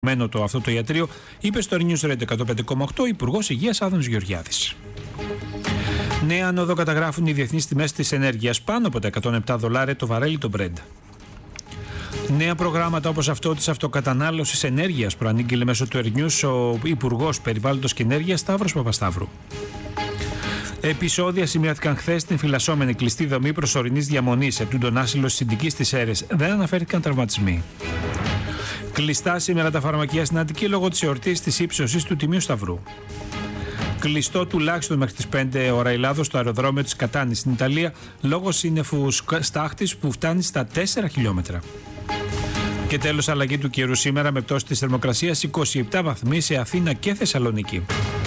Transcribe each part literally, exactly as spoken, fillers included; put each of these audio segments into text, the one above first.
Μένω το αυτό το ιατρείο, είπε στο News Radio εκατόν πέντε κόμμα οκτώ Υπουργός Υγείας Άδωνης Γεωργιάδης. Νέα ανόδο καταγράφουν οι διεθνείς τιμές της ενέργειας, πάνω από τα εκατόν επτά δολάρια το βαρέλι το Brent. Νέα προγράμματα όπως αυτό της αυτοκατανάλωσης ενέργειας προανήγγειλε μέσω του Ερνιούς ο Υπουργός Περιβάλλοντος και Ενέργειας Σταύρος Παπασταύρου. Επεισόδια σημειώθηκαν χθες στην φυλασσόμενη κλειστή δομή προσωρινής διαμονής ετούντων άσυλο της Ινδικής της Έρες. Δεν αναφέρθηκαν τραυματισμοί. Κλειστά σήμερα τα φαρμακεία στην Αττική λόγω της εορτής της ύψωσης του Τιμίου Σταυρού. Κλειστό τουλάχιστον μέχρι τις πέντε ώρα Ελλάδος στο αεροδρόμιο της Κατάνης στην Ιταλία λόγω σύννεφου στάχτης που φτάνει στα τέσσερα χιλιόμετρα. Και τέλος αλλαγή του καιρού σήμερα με πτώση της θερμοκρασίας είκοσι επτά βαθμοί σε Αθήνα και Θεσσαλονίκη.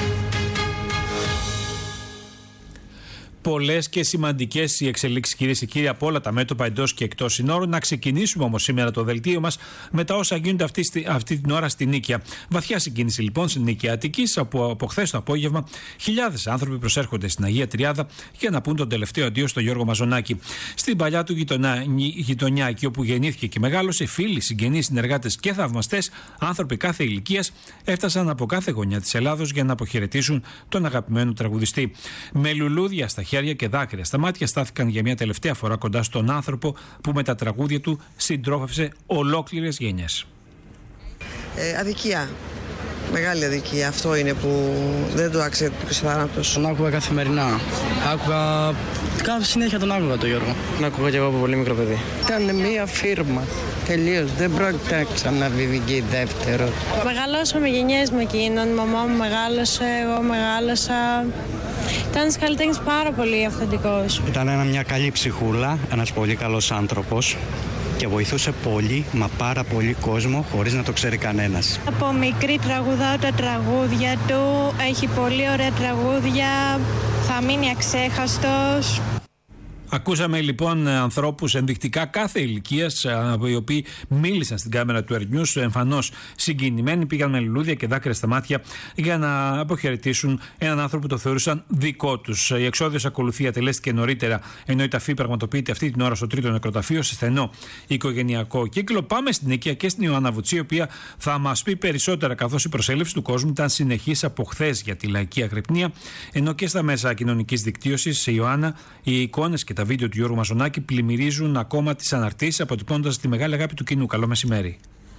Πολλές και σημαντικές οι εξελίξεις, κυρίες και κύριοι, από όλα τα μέτωπα εντός και εκτός συνόρων. Να ξεκινήσουμε όμως σήμερα το δελτίο μας με τα όσα γίνονται αυτή, αυτή την ώρα στη Νίκαια. Βαθιά συγκίνηση λοιπόν στην Νίκαια Αττικής. Από, από χθες το απόγευμα, χιλιάδες άνθρωποι προσέρχονται στην Αγία Τριάδα για να πούν τον τελευταίο αντίο στον Γιώργο Μαζονάκη. Στην παλιά του γειτονιά, γειτονιά εκεί όπου γεννήθηκε και μεγάλωσε, φίλοι, συγγενείς, συνεργάτες και θαυμαστές, άνθρωποι κάθε ηλικίας, έφτασαν από κάθε γωνιά της Ελλάδος για να αποχαιρετήσουν τον αγαπημένο τραγουδιστή. Με λουλούδια στα χέρια και δάκρυα στα μάτια στάθηκαν για μια τελευταία φορά κοντά στον άνθρωπο που με τα τραγούδια του συντρόφευσε ολόκληρες γενιές. Ε, αδικία. Μεγάλη αδικία. Αυτό είναι που δεν το άξιζε ο θάνατος. Τον άκουγα καθημερινά. Άκουγα. Κάθε συνέχεια τον άκουγα τον Γιώργο. Τον άκουγα και εγώ από πολύ μικρό παιδί. Ήταν μια φίρμα. Τελείως. Δεν πρόκειται να ξαναβγεί δεύτερο. Μεγαλώσαμε με γενιές με εκείνον. Η μαμά μου μεγάλωσε, εγώ μεγάλωσα. Ήταν ένας καλλιτέχνης πάρα πολύ αυθεντικός. Ήταν ένα, μια καλή ψυχούλα, ένας πολύ καλός άνθρωπος και βοηθούσε πολύ, μα πάρα πολύ κόσμο χωρίς να το ξέρει κανένας. Από μικρή τραγουδάω τα τραγούδια του, έχει πολύ ωραία τραγούδια, θα μείνει αξέχαστος. Ακούσαμε λοιπόν ανθρώπους ενδεικτικά κάθε ηλικίας, οι οποίοι μίλησαν στην κάμερα του Ερνιούς, εμφανώς συγκινημένοι, πήγαν με λουλούδια και δάκρυα στα μάτια για να αποχαιρετήσουν έναν άνθρωπο που το θεωρούσαν δικό τους. Η εξόδιος ακολουθία τελέστηκε νωρίτερα, ενώ η ταφή πραγματοποιείται αυτή την ώρα στο τρίτο νεκροταφείο, σε στενό οικογενειακό κύκλο. Πάμε στην Νίκαια και στην Ιωάννα Βουτσή, η οποία θα μας πει περισσότερα, καθώς η προσέλευση του κόσμου ήταν συνεχής από χθες για τη λαϊκή αγρυπνία, ενώ και στα μέσα κοινωνικής δικτύωσης, η Ιωάννα, οι εικόνες και τα βίντεο του Γιώργου Μαζονάκη πλημμυρίζουν ακόμα τις αναρτήσεις, αποτυπώνοντας τη μεγάλη αγάπη του κοινού. Καλό μεσημέρι.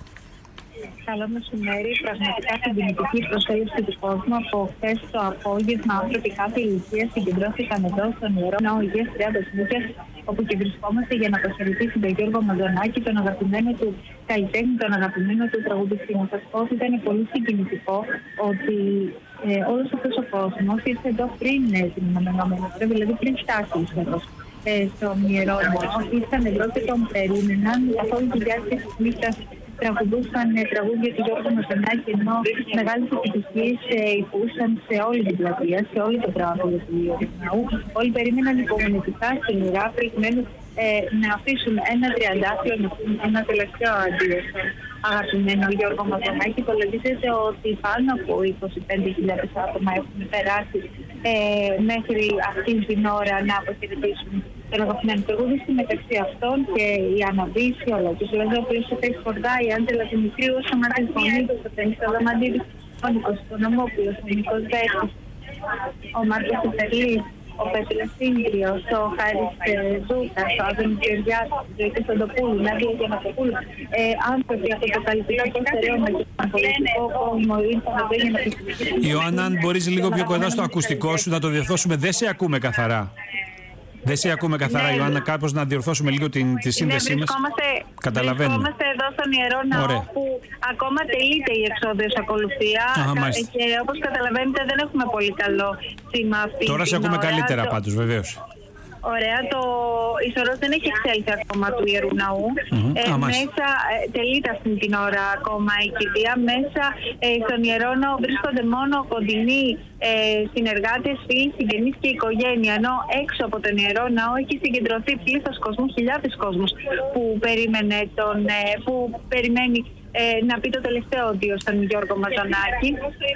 Καλό μεσημέρι. Πραγματικά συγκινητική προσέλευση του κόσμου. Από χθες το απόγευμα, άνθρωποι κάθε ηλικία συγκεντρώθηκαν εδώ στον Ιερό Ναό Αγίας Τριάδας Νίκαιας, όπου και βρισκόμαστε για να αποχαιρετήσουμε τον Γιώργο Μαζονάκη, τον αγαπημένο του καλλιτέχνη, τον αγαπημένο του τραγουδιστή. Να σας πω ότι ήταν πολύ συγκινητικό ότι ε, όλος αυτός ο κόσμος ήρθε εδώ πριν ε, την αναμενόμενη ώρα, δηλαδή πριν φτάσει εδώ. Ε, στον Ιερό Ναό, ήρθαν εδώ και τον περίμεναν καθ' όλη τη διάρκεια της νύχτας. Τραγουδούσαν ε, τραγούδια του Γιώργου Μαζονάκη, ενώ μεγάλες επιτυχίες ε, υπούσαν σε όλη την πλατεία, σε όλη το τράγουδο του Ιερού Ναού. Όλοι περίμεναν υπομονετικά στην ουρά προκειμένου ε, να αφήσουν ένα τριαντάφυλλο, να πούμε ένα τελευταίο αντίο στον αγαπημένο Γιώργο Μαζονάκη. Υπολογίζεται ότι πάνω από είκοσι πέντε χιλιάδες άτομα έχουν περάσει ε, μέχρι αυτή την ώρα να αποχαιρετήσουν τον αγαπημένο τραγουδιστή, μεταξύ αυτών και η Αναβίση, ο Λάκης Λαζόπουλος, ο Τέις Κορδά, η Άντζελα Δημητρίου, ο Σαμάρας Φωνίδος, ο Τένις Αδαμαντίδης, ο Νίκος Οικονομόπουλος, ο Νίκος Δέκης, ο Μάρκος Ιταλής, ο Πέτρος Σύγκριος, ο Χάρης Ζούτας, ο Άδωνης Γεωργιάδης, ο Ζωήτης Σοντοπούλου, η Νάντια Γιαννακοπούλου, άνθρωποι από το καλλιτεχνικό στερέωμα και τον πολιτικό κόσμο ήρθαν εδώ για να επιστημίσουν. Ιωάννα, αν μπορείς λίγο πιο κοντά στο ακουστικό σου να το διορθώσουμε, δεν σε ακούμε καθαρά. Δεν σε ακούμε καθαρά, ναι, Ιωάννα, κάπως να διορθώσουμε λίγο την, τη σύνδεσή ναι, μας. Καταλαβαίνουμε. Βρισκόμαστε εδώ στον Ιερό Ναό, ωραία, που ακόμα τελείται η εξόδιος ακολουθία. Αχα, και όπως καταλαβαίνετε δεν έχουμε πολύ καλό σήμα αυτή. Τώρα σε ακούμε ώρα, καλύτερα το... πάντως, βεβαίως. Ωραία, το ισορρός δεν έχει εξέλθει ακόμα του Ιερού Ναού. Mm-hmm. Ε, Α, μέσα, ε, τελείται αυτή την ώρα ακόμα η κηδεία. Μέσα ε, στον Ιερό Ναό βρίσκονται μόνο κοντινοί ε, συνεργάτες, φίλοι, συγγενείς και οικογένεια. Ενώ έξω από τον Ιερό Ναό έχει συγκεντρωθεί πλήθος κόσμου, χιλιάδες κόσμους που, περίμενε τον, ε, που περιμένει ε, να πει το τελευταίο οντίο στον Γιώργο Μαζονάκη.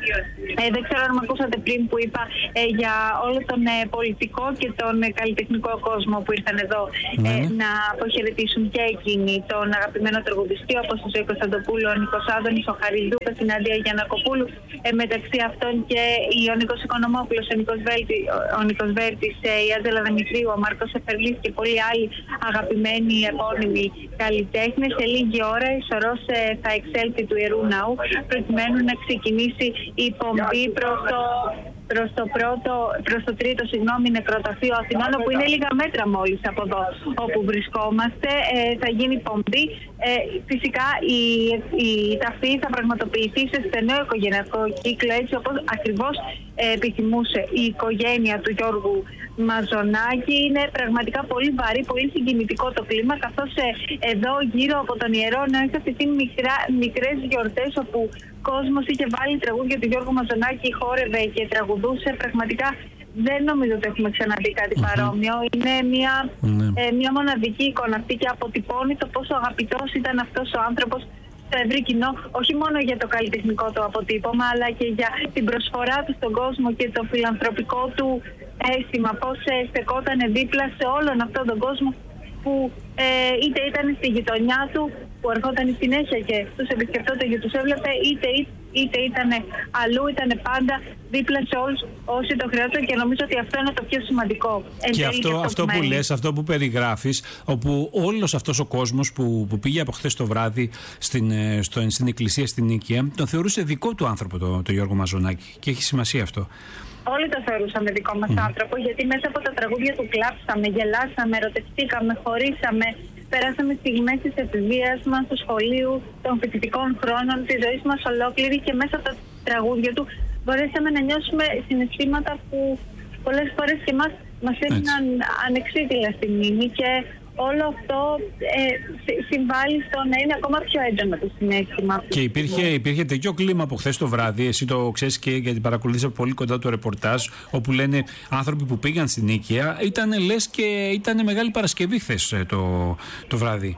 Ε, δεν ξέρω αν με ακούσατε πριν που είπα ε, για όλο τον ε, πολιτικό και τον ε, καλλιτεχνικό κόσμο που ήρθαν εδώ ε, mm. να αποχαιρετήσουν και εκείνοι τον αγαπημένο τραγουδιστή όπως ο Ζωή Κωνσταντοπούλου, ο Νίκος Άδωνης, ο Χαριλδούκας, η Νάντια Γιαννακοπούλου, ε, μεταξύ αυτών και ο Νίκος Οικονομόπουλος, ο Νίκος, Βέλτη, ο Νίκος Βέρτης, ε, η Άντζελα Δημητρίου, ο Μάρκος Εφερλής και πολλοί άλλοι αγαπημένοι επώνυμοι καλλιτέχνες. Σε λίγη ώρα η σωρός ε, θα εξέλθει του Ιερού Ναού προκειμένου να ξεκινήσει η πομπή προς το, προς το, πρώτο, προς το τρίτο συγγνώμη, νεκροταφείο Αθηνών, όπου είναι λίγα μέτρα μόλις από εδώ όπου βρισκόμαστε. Ε, θα γίνει πομπή. Ε, φυσικά η, η ταφή θα πραγματοποιηθεί σε στενό οικογενειακό κύκλο, έτσι όπως ακριβώς ε, επιθυμούσε η οικογένεια του Γιώργου Μαζονάκη. Είναι πραγματικά πολύ βαρύ, πολύ συγκινητικό το κλίμα, καθώς ε, εδώ γύρω από τον Ιερό Ναό είχα στηθεί μικρές γιορτές όπου κόσμος είχε βάλει τραγούδια του Γιώργου Μαζονάκη, χόρευε και τραγουδούσε. Πραγματικά δεν νομίζω ότι έχουμε ξαναδεί κάτι mm-hmm. παρόμοιο. Είναι μια, mm-hmm. ε, μια μοναδική εικόνα αυτή και αποτυπώνει το πόσο αγαπητός ήταν αυτός ο άνθρωπος στο ευρύ κοινό, όχι μόνο για το καλλιτεχνικό του αποτύπωμα, αλλά και για την προσφορά του στον κόσμο και το φιλανθρωπικό του αίσθημα. Πώς ε, στεκόταν δίπλα σε όλον αυτόν τον κόσμο που ε, είτε ήταν στη γειτονιά του, που ερχόταν συνέχεια και τους επισκεπτόταν και τους έβλεπε, είτε, είτε ήταν αλλού, ήταν πάντα δίπλα σε όλους όσοι το χρειάζονται, και νομίζω ότι αυτό είναι το πιο σημαντικό. Και αυτό, αυτό, αυτό που λες, αυτό που περιγράφεις, όπου όλος αυτός ο κόσμος που, που πήγε από χθες το βράδυ στην, στο, στην εκκλησία στην Νίκαια, τον θεωρούσε δικό του άνθρωπο το, το Γιώργο Μαζονάκη, και έχει σημασία αυτό. Όλοι το θεωρούσαμε δικό μας mm. άνθρωπο, γιατί μέσα από τα τραγούδια του κλάψαμε, γελάσαμε, ερωτευτήκαμε, χωρίσαμε, περάσαμε στιγμές της εφηβείας μας, του σχολείου, των φοιτητικών χρόνων, της ζωής μας ολόκληρη, και μέσα από τα τραγούδια του μπορέσαμε να νιώσουμε συναισθήματα που πολλές φορές και μας, μας έμειναν ανεξίτηλα στη μνήμη, και όλο αυτό ε, συμβάλλει στο να είναι ακόμα πιο έντονο το συναίσθημα. Και υπήρχε, υπήρχε τέτοιο κλίμα από χθες το βράδυ, εσύ το ξέρεις και γιατί παρακολουθείς από πολύ κοντά το ρεπορτάζ, όπου λένε άνθρωποι που πήγαν στην Νίκαια, ήταν λες και ήταν Μεγάλη Παρασκευή χθες το, το βράδυ.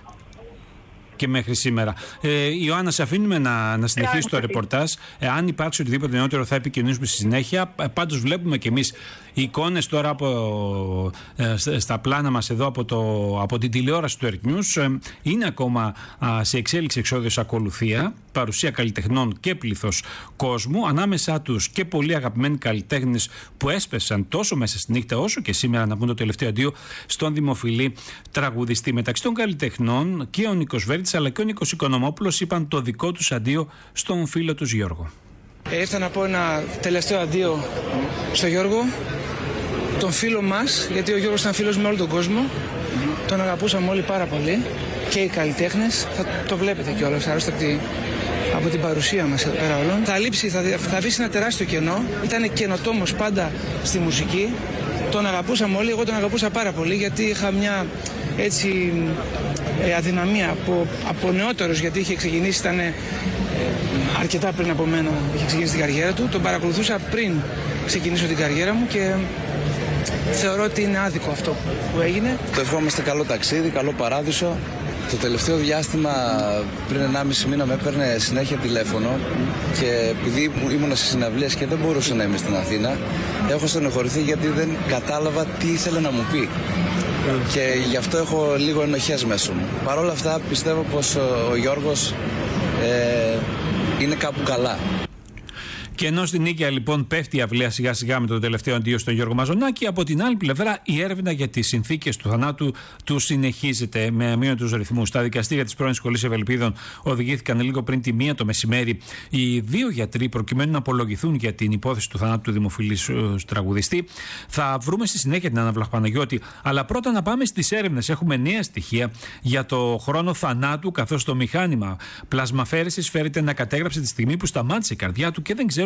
Και μέχρι σήμερα. Ε, Ιωάννα, σε αφήνουμε να, να συνεχίσει το ρεπορτάζ. Ε, αν υπάρξει οτιδήποτε νεότερο, θα επικοινωνήσουμε στη συνέχεια. Ε, πάντως, βλέπουμε κι εμείς εικόνες τώρα από, ε, στα πλάνα μας εδώ από, το, από την τηλεόραση του Earth News. Ε, είναι ακόμα α, σε εξέλιξη εξόδιος ακολουθία. Παρουσία καλλιτεχνών και πλήθος κόσμου. Ανάμεσά τους και πολλοί αγαπημένοι καλλιτέχνες που έσπεσαν τόσο μέσα στη νύχτα όσο και σήμερα να πούν το τελευταίο αντίο στον δημοφιλή τραγουδιστή. Μεταξύ των καλλιτεχνών και ο Νίκος Βέρτης αλλά και ο Νίκος Οικονομόπουλος είπαν το δικό τους αντίο στον φίλο τους Γιώργο. Ε, ήρθα να πω ένα τελευταίο αντίο στο Γιώργο, τον φίλο μας, γιατί ο Γιώργος ήταν φίλος με όλο τον κόσμο. Mm-hmm. Τον αγαπούσαμε όλοι πάρα πολύ και οι καλλιτέχνες. Θα το βλέπετε κιόλας, άλλωστε από, τη, από την παρουσία μας εδώ πέρα όλων. Θα λείψει, θα, θα αφήσει ένα τεράστιο κενό. Ήταν καινοτόμος πάντα στη μουσική. Τον αγαπούσαμε όλοι, εγώ τον αγαπούσα πάρα πολύ, γιατί είχα μια έτσι ε, αδυναμία από, από νεότερος, γιατί είχε ξεκινήσει, ήταν ε, αρκετά πριν από μένα, είχε ξεκινήσει την καριέρα του. Τον παρακολουθούσα πριν ξεκινήσω την καριέρα μου και θεωρώ ότι είναι άδικο αυτό που έγινε. Το ευχόμαστε καλό ταξίδι, καλό παράδεισο. Το τελευταίο διάστημα, πριν ενάμιση μήνα, με έπαιρνε συνέχεια τηλέφωνο και επειδή ήμουν σε συναυλίες και δεν μπορούσα να είμαι στην Αθήνα, έχω στενοχωρηθεί γιατί δεν κατάλαβα τι ήθελε να μου πει. Και γι' αυτό έχω λίγο ενοχές μέσα μου. Παρ' όλα αυτά πιστεύω πως ο Γιώργος ε, είναι κάπου καλά. Και ενώ στην Νίκαια λοιπόν πέφτει η αυλαία σιγά σιγά με το τελευταίο αντίο στον Γιώργο Μαζονάκη, από την άλλη πλευρά η έρευνα για τις συνθήκες του θανάτου του συνεχίζεται με αμύωτους ρυθμούς. Τα δικαστήρια της πρώην Σχολής Ευελπίδων οδηγήθηκαν λίγο πριν τη μία το μεσημέρι οι δύο γιατροί προκειμένου να απολογηθούν για την υπόθεση του θανάτου του δημοφιλής τραγουδιστή. Θα βρούμε στη συνέχεια την Άννα Βλαχπαναγιώτη, αλλά πρώτα να πάμε στις έρευνες. Έχουμε νέα στοιχεία για το χρόνο θανάτου, καθώς το μηχάνημα πλασμαφέρεσης φέρεται να κατέγραψε τη στιγμή που σταμάτησε η καρδιά του και δεν ξέρουμε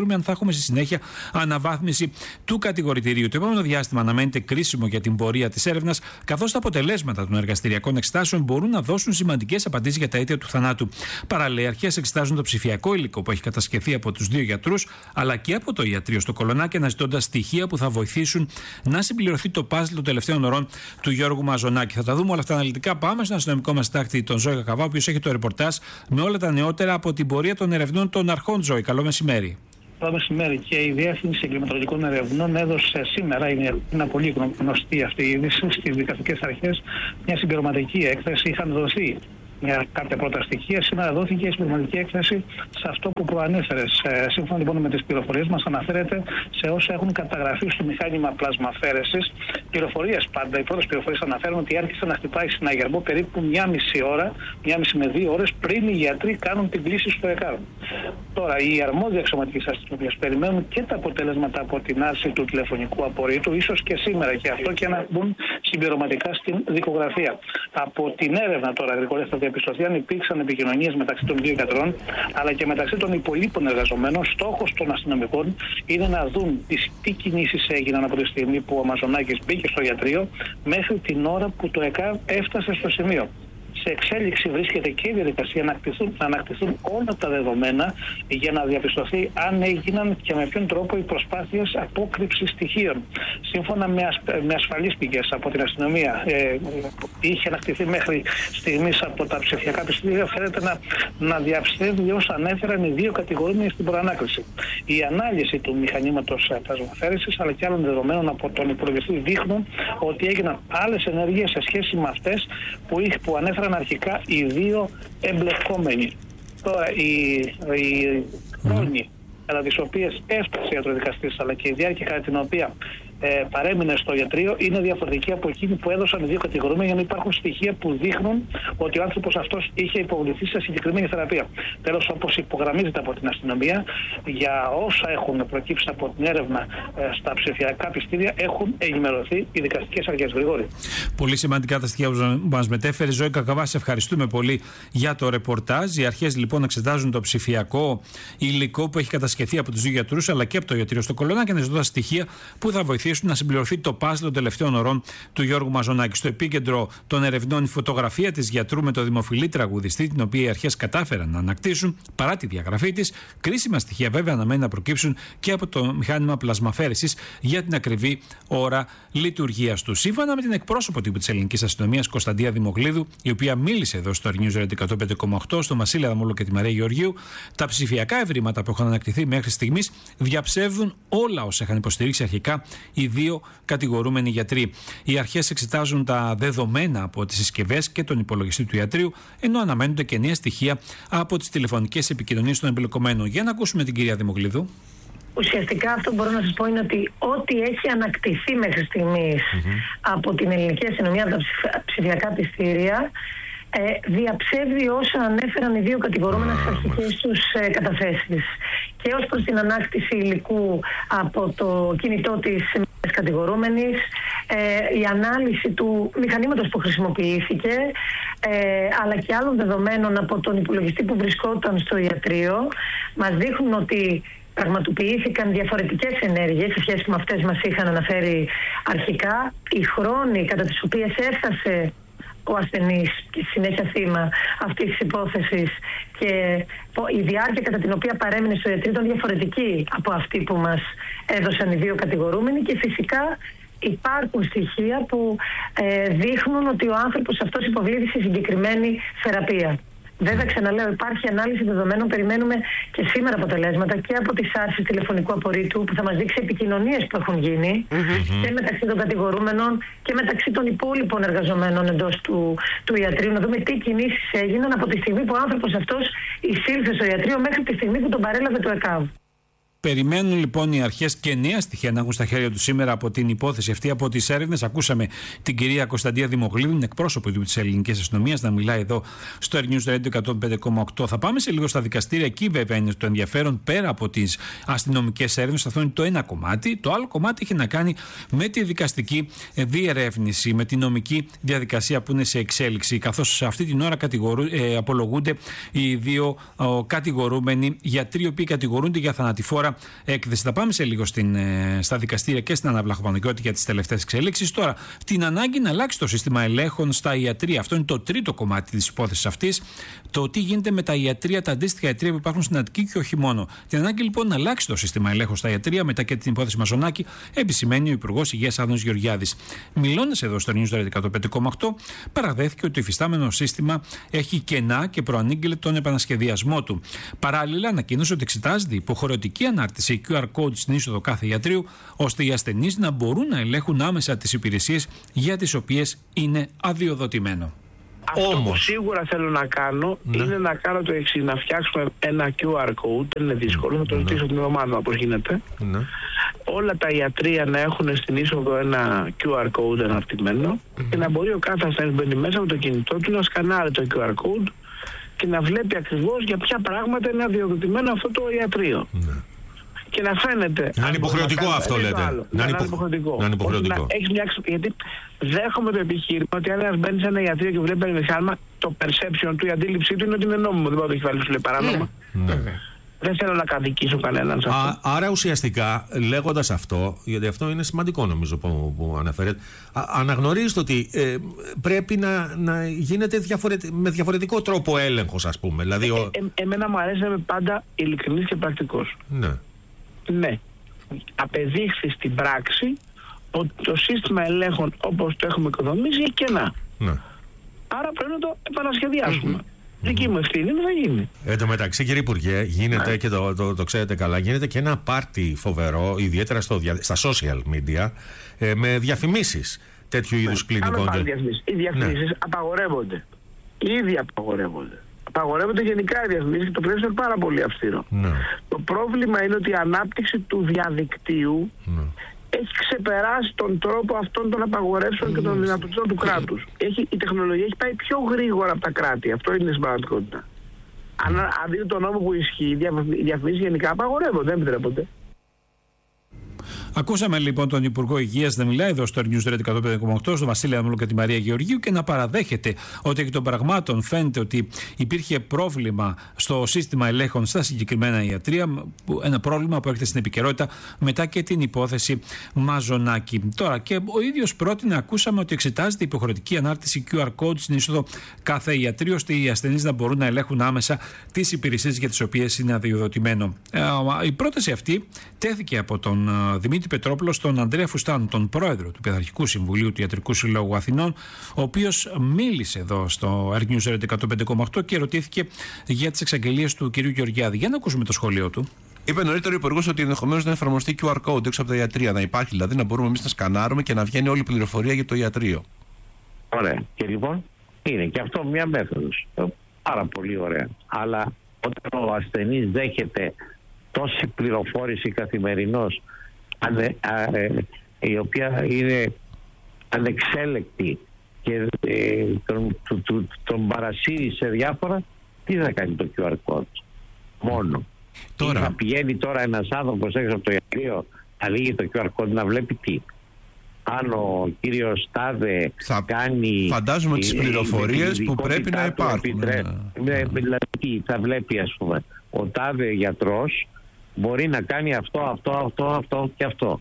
ξέρουμε αν θα έχουμε στη συνέχεια αναβάθμιση του κατηγορητηρίου. Το επόμενο διάστημα αναμένεται κρίσιμο για την πορεία της έρευνας, καθώς τα αποτελέσματα των εργαστηριακών εξετάσεων μπορούν να δώσουν σημαντικές απαντήσεις για τα αίτια του θανάτου. Παράλληλα, οι αρχές εξετάζουν το ψηφιακό υλικό που έχει κατασκευθεί από τους δύο γιατρούς, αλλά και από το ιατρείο στο Κολονάκι, αναζητώντας στοιχεία που θα βοηθήσουν να συμπληρωθεί το παζλ των τελευταίων ωρών του Γιώργου Μαζονάκη. Θα τα δούμε όλα αυτά αναλυτικά. Πάμε στον αστυνομικό μας τάκτη, τον Ζώη Κακαβά, ο οποίος έχει το ρεπορτάζ με όλα τα νεότερα από την πορεία των ερευνών των αρχών. Ζώη, καλό μεσημέρι. Καλό μεσημέρι. Και η Διεύθυνση Εγκληματολογικών Ερευνών έδωσε σήμερα, είναι ένα πολύ γνωστή αυτή η είδηση, στις δικαστικές αρχές μια συμπληρωματική έκθεση. Είχαν δοθεί για κάποια πρώτα στοιχεία. Σήμερα δόθηκε η συμπληρωματική έκθεση σε αυτό που προανέφερες. Ε, σύμφωνα λοιπόν με τις πληροφορίες μας, αναφέρεται σε όσα έχουν καταγραφεί στο μηχάνημα πλασμαφέρεσης. Πληροφορίες πάντα, οι πρώτες πληροφορίες αναφέρουν ότι άρχισε να χτυπάει συναγερμό περίπου μία μισή ώρα, μία μισή με δύο ώρες πριν οι γιατροί κάνουν την κλήση στο ΕΚΑΒ. Τώρα, οι αρμόδιοι αξιωματικοί αστυνομίες περιμένουν και τα αποτέλεσματα από την άρση του τηλεφωνικού απορρίτου, ίσως και σήμερα και αυτό, και να μπουν συμπληρωματικά στην δικογραφία. Από την έρευνα τώρα, γρηγορία, θα διαπιστωθεί αν υπήρξαν επικοινωνίες μεταξύ των δύο γιατρών, αλλά και μεταξύ των υπολείπων εργαζομένων. Στόχος των αστυνομικών είναι να δουν τις, τι κινήσεις έγιναν από τη στιγμή που ο Μαζονάκης μπήκε στο ιατρείο μέχρι την ώρα που το ΕΚΑΒ έφτασε στο σημείο. Σε εξέλιξη βρίσκεται και η διαδικασία να ανακτηθούν, να ανακτηθούν όλα τα δεδομένα για να διαπιστωθεί αν έγιναν και με ποιον τρόπο οι προσπάθειες απόκρυψης στοιχείων. Σύμφωνα με, ασ, με ασφαλείς πηγές από την αστυνομία, ε, είχε ανακτηθεί μέχρι στιγμής από τα ψηφιακά πιστήρια, φαίνεται να, να διαψεύδει όσα ανέφεραν οι δύο κατηγορούμενοι στην προανάκριση. Η ανάλυση του μηχανήματος πλασμαφέρεσης αλλά και άλλων δεδομένων από τον υπολογιστή δείχνουν ότι έγιναν άλλες ενέργειες σε σχέση με αυτές που, που ανέφεραν αρχικά οι δύο εμπλεκόμενοι. Τώρα οι, οι χρόνοι κατά τις οποίες έφτασε ο ιατροδικαστής αλλά και η διάρκεια κατά την οποία ε, παρέμεινε στο ιατρείο είναι διαφορετική από εκείνη που έδωσαν οι δύο κατηγορούμενοι, για να υπάρχουν στοιχεία που δείχνουν ότι ο άνθρωπος αυτός είχε υποβληθεί σε συγκεκριμένη θεραπεία. Τέλος, όπως υπογραμμίζεται από την αστυνομία, για όσα έχουν προκύψει από την έρευνα ε, στα ψηφιακά πιστήρια έχουν ενημερωθεί οι δικαστικές αρχές. Γρηγόρη. Πολύ σημαντικά τα στοιχεία που μας μετέφερε. Ζώη Κακαβά, σε ευχαριστούμε πολύ για το ρεπορτάζ. Οι αρχές λοιπόν εξετάζουν το ψηφιακό υλικό που έχει κατασκευθεί από τους δύο γιατρούς αλλά και από το ιατρείο στο Κολονάκι, αναζητώντας στοιχεία που θα βοηθήσουν να συμπληρωθεί το παζλ των τελευταίων ωρών του Γιώργου Μαζονάκη. Στο επίκεντρο των ερευνών η φωτογραφία της γιατρού με το δημοφιλή τραγουδιστή, την οποία οι αρχές κατάφεραν να ανακτήσουν παρά τη διαγραφή της. Κρίσιμα στοιχεία βέβαια αναμένει να προκύψουν και από το μηχάνημα πλασμαφέρεσης για την ακριβή ώρα λειτουργίας του. Σύμφωνα με την εκπρόσωπο τύπου της ελληνικής αστυνομίας, Κωνσταντία Δημοκλίδου, η οποία μίλησε εδώ στο News Radio εκατόν πέντε κόμμα οκτώ, στο Βασίλη Αδαμόλου και τη Μαρία Γεωργίου, τα ψηφιακά ευρήματα που έχουν ανακτηθεί μέχρι στιγμής διαψεύδουν όλα όσα είχαν υποστηρίξει αρχικά οι δύο κατηγορούμενοι γιατροί. Οι αρχές εξετάζουν τα δεδομένα από τις συσκευές και τον υπολογιστή του ιατρείου, ενώ αναμένονται και νέα στοιχεία από τις τηλεφωνικές επικοινωνίες των εμπλεκομένων. Για να ακούσουμε την κυρία Δημοκλίδου. Ουσιαστικά αυτό που μπορώ να σας πω είναι ότι ό,τι έχει ανακτηθεί μέχρι στιγμής mm-hmm. από την ελληνική αστυνομία, από τα ψηφιακά πιστήρια, ε, διαψεύδει όσα ανέφεραν οι δύο κατηγορούμενα στις αρχικές τους ε, καταθέσεις. Και ως προς την ανάκτηση υλικού από το κινητό της κατηγορούμενης, ε, η ανάλυση του μηχανήματος που χρησιμοποιήθηκε, ε, αλλά και άλλων δεδομένων από τον υπολογιστή που βρισκόταν στο ιατρείο, μας δείχνουν ότι πραγματοποιήθηκαν διαφορετικές ενέργειες σε σχέση με αυτές μας είχαν αναφέρει αρχικά. Οι χρόνοι κατά τις οποίες έφτασε ο ασθενής και συνέχεια θύμα αυτής της υπόθεσης και η διάρκεια κατά την οποία παρέμεινε στο ιατρείο ήταν διαφορετική από αυτή που μας έδωσαν οι δύο κατηγορούμενοι, και φυσικά υπάρχουν στοιχεία που ε, δείχνουν ότι ο άνθρωπος αυτός υποβλήθη σε συγκεκριμένη θεραπεία. Βέβαια, ξαναλέω, υπάρχει ανάλυση δεδομένων. Περιμένουμε και σήμερα αποτελέσματα και από τις άρσεις τηλεφωνικού απορρίτου που θα μας δείξει επικοινωνίες που έχουν γίνει mm-hmm. και μεταξύ των κατηγορούμενων και μεταξύ των υπόλοιπων εργαζομένων εντός του, του ιατρείου. Να δούμε τι κινήσεις έγιναν από τη στιγμή που ο άνθρωπος αυτός εισήλθε στο ιατρείο μέχρι τη στιγμή που τον παρέλαβε το ΕΚΑΒ. Περιμένουν λοιπόν οι αρχές και νέα στοιχεία να έχουν στα χέρια του σήμερα από την υπόθεση αυτή, από τις έρευνες. Ακούσαμε την κυρία Κωνσταντία Δημοκλίδου, την εκπρόσωπο της ελληνικής αστυνομίας, να μιλάει εδώ στο News Radio εκατόν πέντε κόμμα οκτώ. Θα πάμε σε λίγο στα δικαστήρια. Εκεί βέβαια είναι το ενδιαφέρον, πέρα από τις αστυνομικές έρευνες. Αυτό είναι το ένα κομμάτι. Το άλλο κομμάτι έχει να κάνει με τη δικαστική διερεύνηση, με τη νομική διαδικασία που είναι σε εξέλιξη. Καθώς σε αυτή την ώρα κατηγορού, ε, απολογούνται οι δύο ο, κατηγορούμενοι γιατροί, οι οποίοι κατηγορούνται για θανατηφόρα τώρα έκθεση. Θα πάμε σε λίγο στην, στα δικαστήρια και στην Άννα Βλαχοπαναγιώτη για τις τελευταίες εξελίξεις. Τώρα, την ανάγκη να αλλάξει το σύστημα ελέγχων στα ιατρεία. Αυτό είναι το τρίτο κομμάτι της υπόθεσης αυτής. Το τι γίνεται με τα ιατρεία, τα αντίστοιχα ιατρεία που υπάρχουν στην Αττική και όχι μόνο. Την ανάγκη λοιπόν να αλλάξει το σύστημα ελέγχων στα ιατρεία μετά και την υπόθεση Μαζονάκη, επισημαίνει ο Υπουργός Υγείας Άδωνης Γεωργιάδης. Μιλώντας εδώ στο News εκατόν πέντε κόμμα οκτώ, παραδέχθηκε ότι το υφιστάμενο σύστημα έχει κενά και προανήγγειλε τον επανασχεδιασμό του. Παράλληλα, ανακοίνωσε ότι εξετάζεται υποχρεωτική ανάρτηση κιου αρ code στην είσοδο κάθε ιατρείου, ώστε οι ασθενείς να μπορούν να ελέγχουν άμεσα τις υπηρεσίες για τις οποίες είναι αδειοδοτημένο. Αυτό Όμως. που σίγουρα θέλω να κάνω ναι. είναι να κάνω το εξής, να φτιάξουμε ένα κιου αρ code, δεν είναι δύσκολο, θα το ζητήσω ναι. την εβδομάδα όπως γίνεται. Ναι. Όλα τα ιατρεία να έχουν στην είσοδο ένα κιου αρ code αναρτημένο mm. και να μπορεί ο κάθε ασθενής μπαίνει μέσα από το κινητό του να σκανάρει το κιου αρ code και να βλέπει ακριβώς για ποια πράγματα είναι αδειοδοτημένο αυτό το ιατρείο. Ναι. Και να φαίνεται. Να είναι υποχρεωτικό αυτό, λέτε. Άλλο. Να, να είναι υποχρεωτικό. Να είναι υποχρεωτικό. Να έχεις μια... Γιατί δέχομαι το επιχείρημα ότι αν ένας μπαίνει σε ένα ιατρείο και βλέπει ένα μηχάνημα, το perception του, η αντίληψή του είναι ότι είναι νόμιμο. Δεν μπορεί να το έχει βάλει, σου λέει παράνομα. Ναι. Ναι. Δεν θέλω να κατοικήσω κανέναν σε αυτό. Α, άρα ουσιαστικά, λέγοντας αυτό, γιατί αυτό είναι σημαντικό νομίζω που, που αναφέρετε, α, αναγνωρίζετε ότι ε, πρέπει να, να γίνεται διαφορετικ, με διαφορετικό τρόπο έλεγχος, ας πούμε. Δηλαδή, ο... ε, ε, εμένα μου αρέσει να είμαι πάντα ειλικρινής και πρακτικός. Ναι. Ναι. Απεδείχθη στην πράξη ότι το σύστημα ελέγχων όπως το έχουμε οικοδομήσει έχει κενά. Ναι. Άρα πρέπει να το επανασχεδιάσουμε. Mm-hmm. Δική μου ευθύνη είναι να γίνει. Εν τω μεταξύ, κύριε Υπουργέ, γίνεται ναι. και το, το, το ξέρετε καλά, γίνεται και ένα πάρτι φοβερό, ιδιαίτερα στο, στα social media, ε, με διαφημίσεις τέτοιου είδους ναι. κλινικών. Και... Οι διαφημίσεις ναι. απαγορεύονται. Ήδη απαγορεύονται. Απαγορεύονται γενικά οι διαφημίσεις και το πλαίσιο είναι πάρα πολύ αυστηρό. Ναι. Το πρόβλημα είναι ότι η ανάπτυξη του διαδικτύου ναι. έχει ξεπεράσει τον τρόπο αυτών των απαγορεύσεων mm. και των δυνατοτήτων του κράτους. Έχει, η τεχνολογία έχει πάει πιο γρήγορα από τα κράτη. Αυτό είναι η συμπαραγματικότητα. Mm. Αν, αν δείτε τον νόμο που ισχύει, οι διαφημίσεις γενικά απαγορεύονται, δεν επιτρέπονται. Ακούσαμε λοιπόν τον Υπουργό Υγείας να μιλάει εδώ στο News εκατόν πέντε κόμμα οκτώ, στον Βασίλη Αδαμόπουλο και τη Μαρία Γεωργίου και να παραδέχεται ότι εκ των πραγμάτων φαίνεται ότι υπήρχε πρόβλημα στο σύστημα ελέγχων στα συγκεκριμένα ιατρεία. Ένα πρόβλημα που έρχεται στην επικαιρότητα μετά και την υπόθεση Μαζονάκη. Τώρα και ο ίδιος πρότεινε, ακούσαμε ότι εξετάζεται υποχρεωτική ανάρτηση κιου αρ code στην είσοδο κάθε ιατρείου, ώστε οι ασθενείς να μπορούν να ελέγχουν άμεσα τις υπηρεσίες για τις οποίες είναι αδειοδοτημένο. Η πρόταση αυτή τέθηκε από τον Δημήτρη Πετρόπουλο στον Ανδρέα Φουστάνου, τον πρόεδρο του Πειθαρχικού Συμβουλίου του Ιατρικού Συλλόγου Αθηνών, ο οποίος μίλησε εδώ στο News εκατόν πέντε κόμμα οκτώ και ρωτήθηκε για τις εξαγγελίες του κ. Γεωργιάδη. Για να ακούσουμε το σχόλιο του. Είπε νωρίτερα ο Υπουργός ότι ενδεχομένως να εφαρμοστεί κιου αρ code έξω από τα ιατρεία. Να υπάρχει δηλαδή, να μπορούμε εμείς να σκανάρουμε και να βγαίνει όλη η πληροφορία για το ιατρείο. Ωραία. Και λοιπόν είναι και αυτό μια μέθοδος. Πάρα πολύ ωραία. Αλλά όταν ο ασθενής δέχεται τόση πληροφόρηση καθημερινώς, ανε, α, ε, η οποία είναι ανεξέλεκτη και ε, τον, τον, τον, τον παρασύρει σε διάφορα, τι θα κάνει το κιου αρ code μόνο. Τώρα. Θα πηγαίνει τώρα ένας άνθρωπος έξω από το ιατρείο, θα λύγει το κιου αρ code να βλέπει τι. Αν ο κύριος Τάδε θα κάνει... Φαντάζομαι τις πληροφορίες που πρέπει να υπάρχουν. Επιτρέ... Ναι. Δηλαδή θα βλέπει, ας πούμε, ο Τάδε γιατρός μπορεί να κάνει αυτό, αυτό, αυτό, αυτό και αυτό.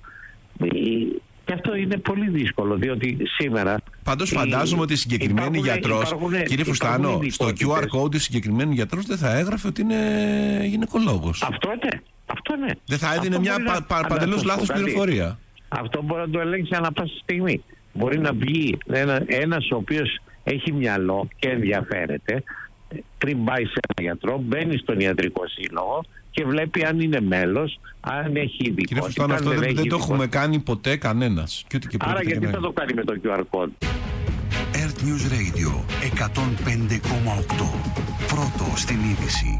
Και αυτό είναι πολύ δύσκολο, διότι σήμερα... Πάντως φαντάζομαι ότι η συγκεκριμένη γιατρός, υπάρχουν, κύριε Φουστάνο, στο κιου αρ code η συγκεκριμένη γιατρός δεν θα έγραφε ότι είναι γυναικολόγος. Αυτό ναι. Αυτό ναι. Δεν θα έδινε μια πα, πα, παντελώς λάθος πληροφορία. Αυτό μπορεί να το ελέγξει ανά πάσα στιγμή. Μπορεί να βγει ένα, ένας ο οποίος έχει μυαλό και ενδιαφέρεται, πριν πάει σε έναν γιατρό, μπαίνει στον ιατρικό σύλλογο και βλέπει αν είναι μέλος, αν έχει ειδικότητα. Κύριε Φουστάνο, αυτό δεν, δεν, δεν το έχουμε κάνει ποτέ κανένας. Και και Άρα γιατί θα το κάνει με το κιου αρ code. Earth News Radio εκατόν πέντε κόμμα οκτώ. Πρώτο στην είδηση.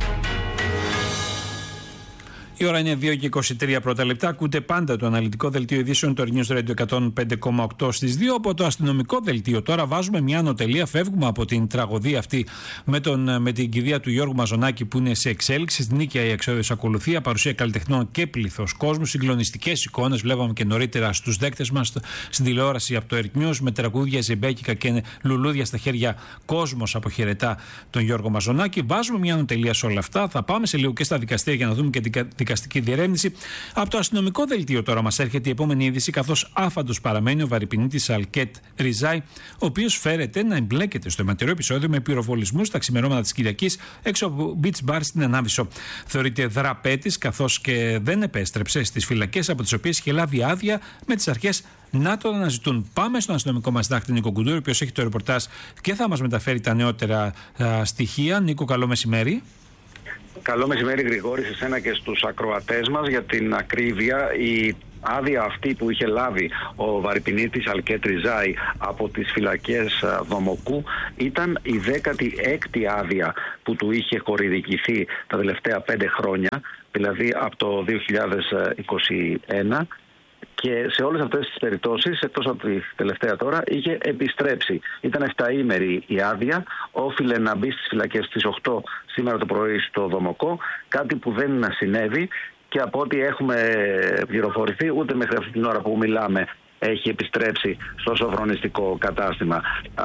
Η ώρα είναι δύο και είκοσι τρία πρώτα λεπτά. Ακούτε πάντα το αναλυτικό δελτίο ειδήσεων του News Radio εκατόν πέντε κόμμα οκτώ στις δύο. Από το αστυνομικό δελτίο τώρα βάζουμε μια ανωτελεία. Φεύγουμε από την τραγωδία αυτή με, τον, με την κηδεία του Γιώργου Μαζονάκη που είναι σε εξέλιξη. Στην Νίκαια η εξόδιος ακολουθεί. Παρουσία καλλιτεχνών και πληθός κόσμου. Συγκλονιστικές εικόνες βλέπαμε και νωρίτερα στους δέκτες μας στην τηλεόραση από το Earth News με τραγούδια ζεμπέκικα και λουλούδια στα χέρια. Κόσμος αποχαιρετά τον Γιώργο Μαζονάκη. Βάζουμε μια ανωτελεία σε όλα αυτά. Θα πάμε σε λίγο και στα δικαστήρια για να δούμε και την δικαστική διερεύνηση. Από το αστυνομικό δελτίο τώρα μας έρχεται η επόμενη είδηση, καθώς άφαντος παραμένει ο βαρυπινίτης Αλκέτ Ριζάη, ο οποίος φέρεται να εμπλέκεται στο αιματηρό επεισόδιο με πυροβολισμούς στα ξημερώματα της Κυριακής έξω από beach bar στην Ανάβησο. Θεωρείται δραπέτης, καθώς και δεν επέστρεψε στις φυλακές από τις οποίες είχε λάβει άδεια, με τις αρχές να τον αναζητούν. Πάμε στον αστυνομικό μας δάκτη Νίκο Κουντούρη, ο οποίος έχει το ρεπορτάζ και θα μας μεταφέρει τα νεότερα α, στοιχεία. Νίκο, καλό μεσημέρι. Καλό μεσημέρι, Γρηγόρη, σε σένα και στους ακροατές μας. Για την ακρίβεια, η άδεια αυτή που είχε λάβει ο βαρυπινίτης Αλκέτ Ριζάη από τις φυλακές Δομοκού ήταν η δέκατη έκτη άδεια που του είχε χορηγηθεί τα τελευταία πέντε χρόνια, δηλαδή από το δύο χιλιάδες είκοσι ένα. Και σε όλες αυτές τις περιπτώσεις, εκτός από τη τελευταία τώρα, είχε επιστρέψει. Ήταν εφταήμερη η άδεια, όφιλε να μπει στις φυλακές στις οκτώ σήμερα το πρωί στο Δομοκό, κάτι που δεν συνέβη και από ό,τι έχουμε πληροφορηθεί, ούτε μέχρι αυτή την ώρα που μιλάμε έχει επιστρέψει στο σοφρονιστικό κατάστημα. Α,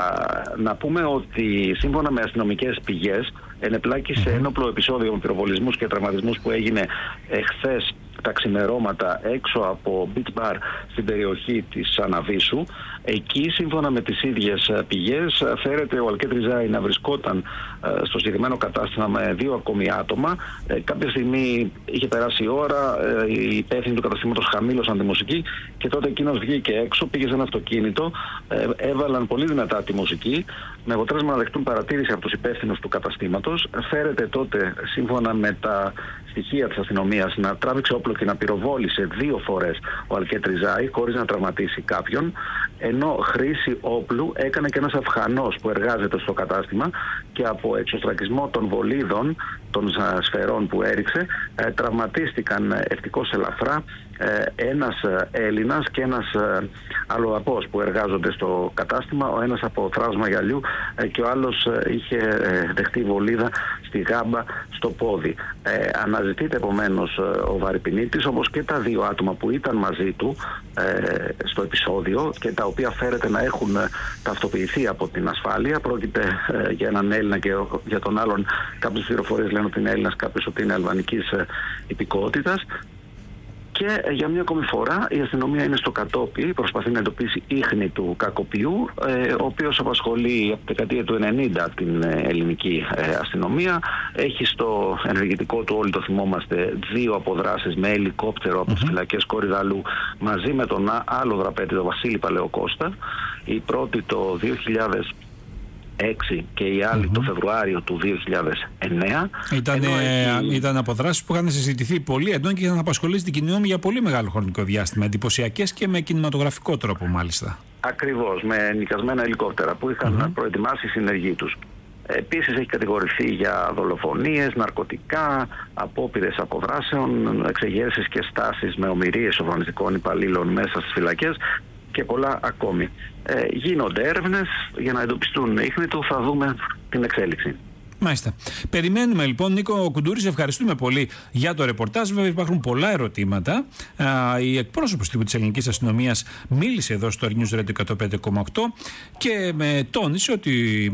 να πούμε ότι σύμφωνα με αστυνομικές πηγές ενεπλάκη σε ένοπλο επεισόδιο με πυροβολισμούς και τραυματισμούς που έγινε εχθές τα ξημερώματα έξω από beach bar στην περιοχή της Αναβίσου. Εκεί, σύμφωνα με τις ίδιες πηγές, φέρεται ο Αλκέτ Ριζάη να βρισκόταν στο συγκεκριμένο κατάστημα με δύο ακόμη άτομα. Κάποια στιγμή είχε περάσει η ώρα, οι υπεύθυνοι του καταστήματος χαμήλωσαν τη μουσική και τότε εκείνος βγήκε έξω, πήγε σε ένα αυτοκίνητο, έβαλαν πολύ δυνατά τη μουσική, με αποτέλεσμα να δεχτούν παρατήρηση από τους υπεύθυνους του καταστήματος. Φέρεται τότε, σύμφωνα με τα στοιχεία της αστυνομίας, να τράβηξε όπλο και να πυροβόλησε δύο φορές ο Αλκέτ Ριζάη χωρίς να τραυματίσει κάποιον, ενώ χρήση όπλου έκανε και ένας Αφγανός που εργάζεται στο κατάστημα και από εξωστρακισμό των βολίδων των σφαιρών που έριξε τραυματίστηκαν ευτυχώς ελαφρά ένας Έλληνας και ένας αλλοδαπός που εργάζονται στο κατάστημα, ο ένας από θράψμα γυαλιού και ο άλλος είχε δεχτεί βολίδα στη γάμπα στο πόδι. Ε, αναζητείται επομένως ο βαρυπινίτης, όπως και τα δύο άτομα που ήταν μαζί του ε, στο επεισόδιο και τα οποία φέρεται να έχουν ταυτοποιηθεί από την ασφάλεια. Πρόκειται ε, για έναν Έλληνα και για τον άλλον κάποιες πληροφορίες λένε ότι είναι Έλληνας, κάποιες ότι είναι αλβανικής ε, υπηκότητας. Και για μια ακόμη φορά η αστυνομία είναι στο κατόπι, προσπαθεί να εντοπίσει ίχνη του κακοποιού, ε, ο οποίος απασχολεί από τη δεκαετία του ενενήντα την ελληνική ε, αστυνομία. Έχει στο ενεργητικό του, όλοι το θυμόμαστε, δύο αποδράσεις με ελικόπτερο από τις φυλακές Κορυδαλού μαζί με τον άλλο δραπέτη, τον Βασίλη Παλαιοκώστα. Η πρώτη το δύο χιλιάδες έξι και η άλλη mm-hmm. το Φεβρουάριο του δύο χιλιάδες εννέα. Ήταν, ε, ήταν αποδράσεις που είχαν συζητηθεί πολύ έντονα και είχαν απασχολήσει την κοινή για πολύ μεγάλο χρονικό διάστημα. Εντυπωσιακές και με κινηματογραφικό τρόπο, μάλιστα. Ακριβώς, με νοικιασμένα ελικόπτερα που είχαν mm-hmm. προετοιμάσει οι συνεργοί τους. Επίσης έχει κατηγορηθεί για δολοφονίες, ναρκωτικά, απόπειρες αποδράσεων, εξεγέρσεις και στάσεις με ομηρίες σοφρονιστικών υπαλλήλων μέσα στις φυλακές και πολλά ακόμη. Ε, γίνονται έρευνες για να εντοπιστούν ίχνη του, θα δούμε την εξέλιξη. Μάλιστα. Περιμένουμε λοιπόν, Νίκο Κουντούρη, σε ευχαριστούμε πολύ για το ρεπορτάζ. Βέβαια υπάρχουν πολλά ερωτήματα. Α, η εκπρόσωπος της ελληνικής αστυνομίας μίλησε εδώ στο News Radio εκατόν πέντε κόμμα οκτώ και με τόνισε ότι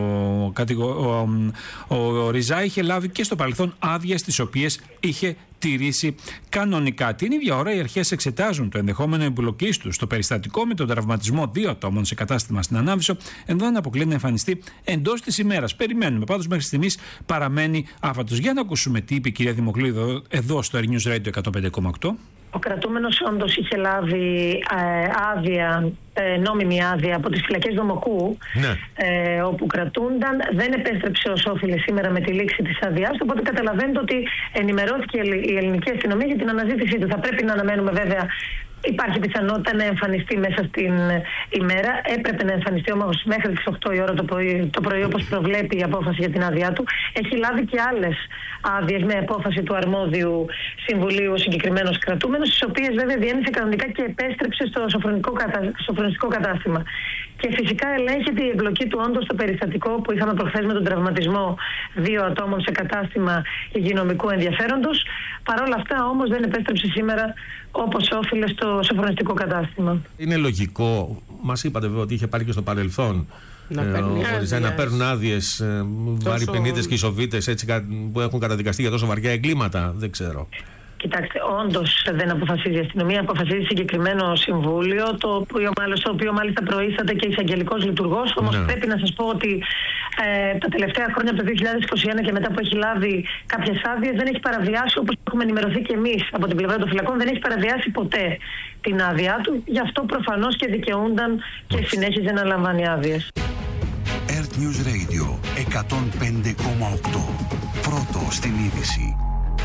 ο, ο, ο, ο Ριζάη είχε λάβει και στο παρελθόν άδειες τις οποίες είχε τηρήσει κανονικά. Την ίδια ώρα οι αρχές εξετάζουν το ενδεχόμενο εμπλοκής του στο περιστατικό με τον τραυματισμό δύο ατόμων σε κατάστημα στην Ανάβησο, ενώ δεν αποκλείει να εμφανιστεί εντός της ημέρας. Περιμένουμε. Πάντως μέχρι στιγμής παραμένει άφατος. Για να ακούσουμε τι είπε η κυρία Δημοκλήδου εδώ στο News Radio εκατόν πέντε κόμμα οκτώ. Ο κρατούμενος όντως είχε λάβει ε, άδεια, ε, νόμιμη άδεια από τις φυλακές Δομοκού, ναι. ε, όπου κρατούνταν. Δεν επέστρεψε ως όφιλε σήμερα με τη λήξη της άδειάς του, οπότε καταλαβαίνετε ότι ενημερώθηκε η ελληνική αστυνομία για την αναζήτησή του. Θα πρέπει να αναμένουμε βέβαια. Υπάρχει πιθανότητα να εμφανιστεί μέσα στην ημέρα. Έπρεπε να εμφανιστεί όμως μέχρι τις οκτώ η ώρα το πρωί, το πρωί όπως προβλέπει η απόφαση για την άδειά του. Έχει λάβει και άλλες άδειες με απόφαση του αρμόδιου συμβουλίου ο συγκεκριμένος κρατούμενος, τις οποίες βέβαια διένυσε κανονικά και επέστρεψε στο σοφρονιστικό κατάστημα. Και φυσικά ελέγχεται η εμπλοκή του όντως στο περιστατικό που είχαμε προχθές με τον τραυματισμό δύο ατόμων σε κατάστημα υγειονομικού ενδιαφέροντος. Παρ' όλα αυτά όμως δεν επέστρεψε σήμερα όπως όφιλε στο σοφρονιστικό κατάστημα. Είναι λογικό, μας είπατε βέβαια ότι είχε πάρει και στο παρελθόν Να, ε, να παίρνουν άδειες ε, τόσο... βαρυπενίτες και ισοβίτες έτσι, που έχουν καταδικαστεί για τόσο βαριά εγκλήματα. Δεν ξέρω. Κοιτάξτε, όντως δεν αποφασίζει η αστυνομία, αποφασίζει συγκεκριμένο συμβούλιο, το οποίο, το οποίο μάλιστα προείσταται και εισαγγελικός λειτουργός. Όμως ναι. πρέπει να σας πω ότι ε, τα τελευταία χρόνια, από το δύο χιλιάδες είκοσι ένα και μετά που έχει λάβει κάποιες άδειες, δεν έχει παραβιάσει, όπως έχουμε ενημερωθεί και εμείς από την πλευρά των φυλακών, δεν έχει παραβιάσει ποτέ την άδειά του. Γι' αυτό προφανώς και δικαιούνταν και συνέχιζε να λαμβάνει άδειες. Earth News Radio εκατόν πέντε κόμμα οκτώ. Πρώτο στην είδηση.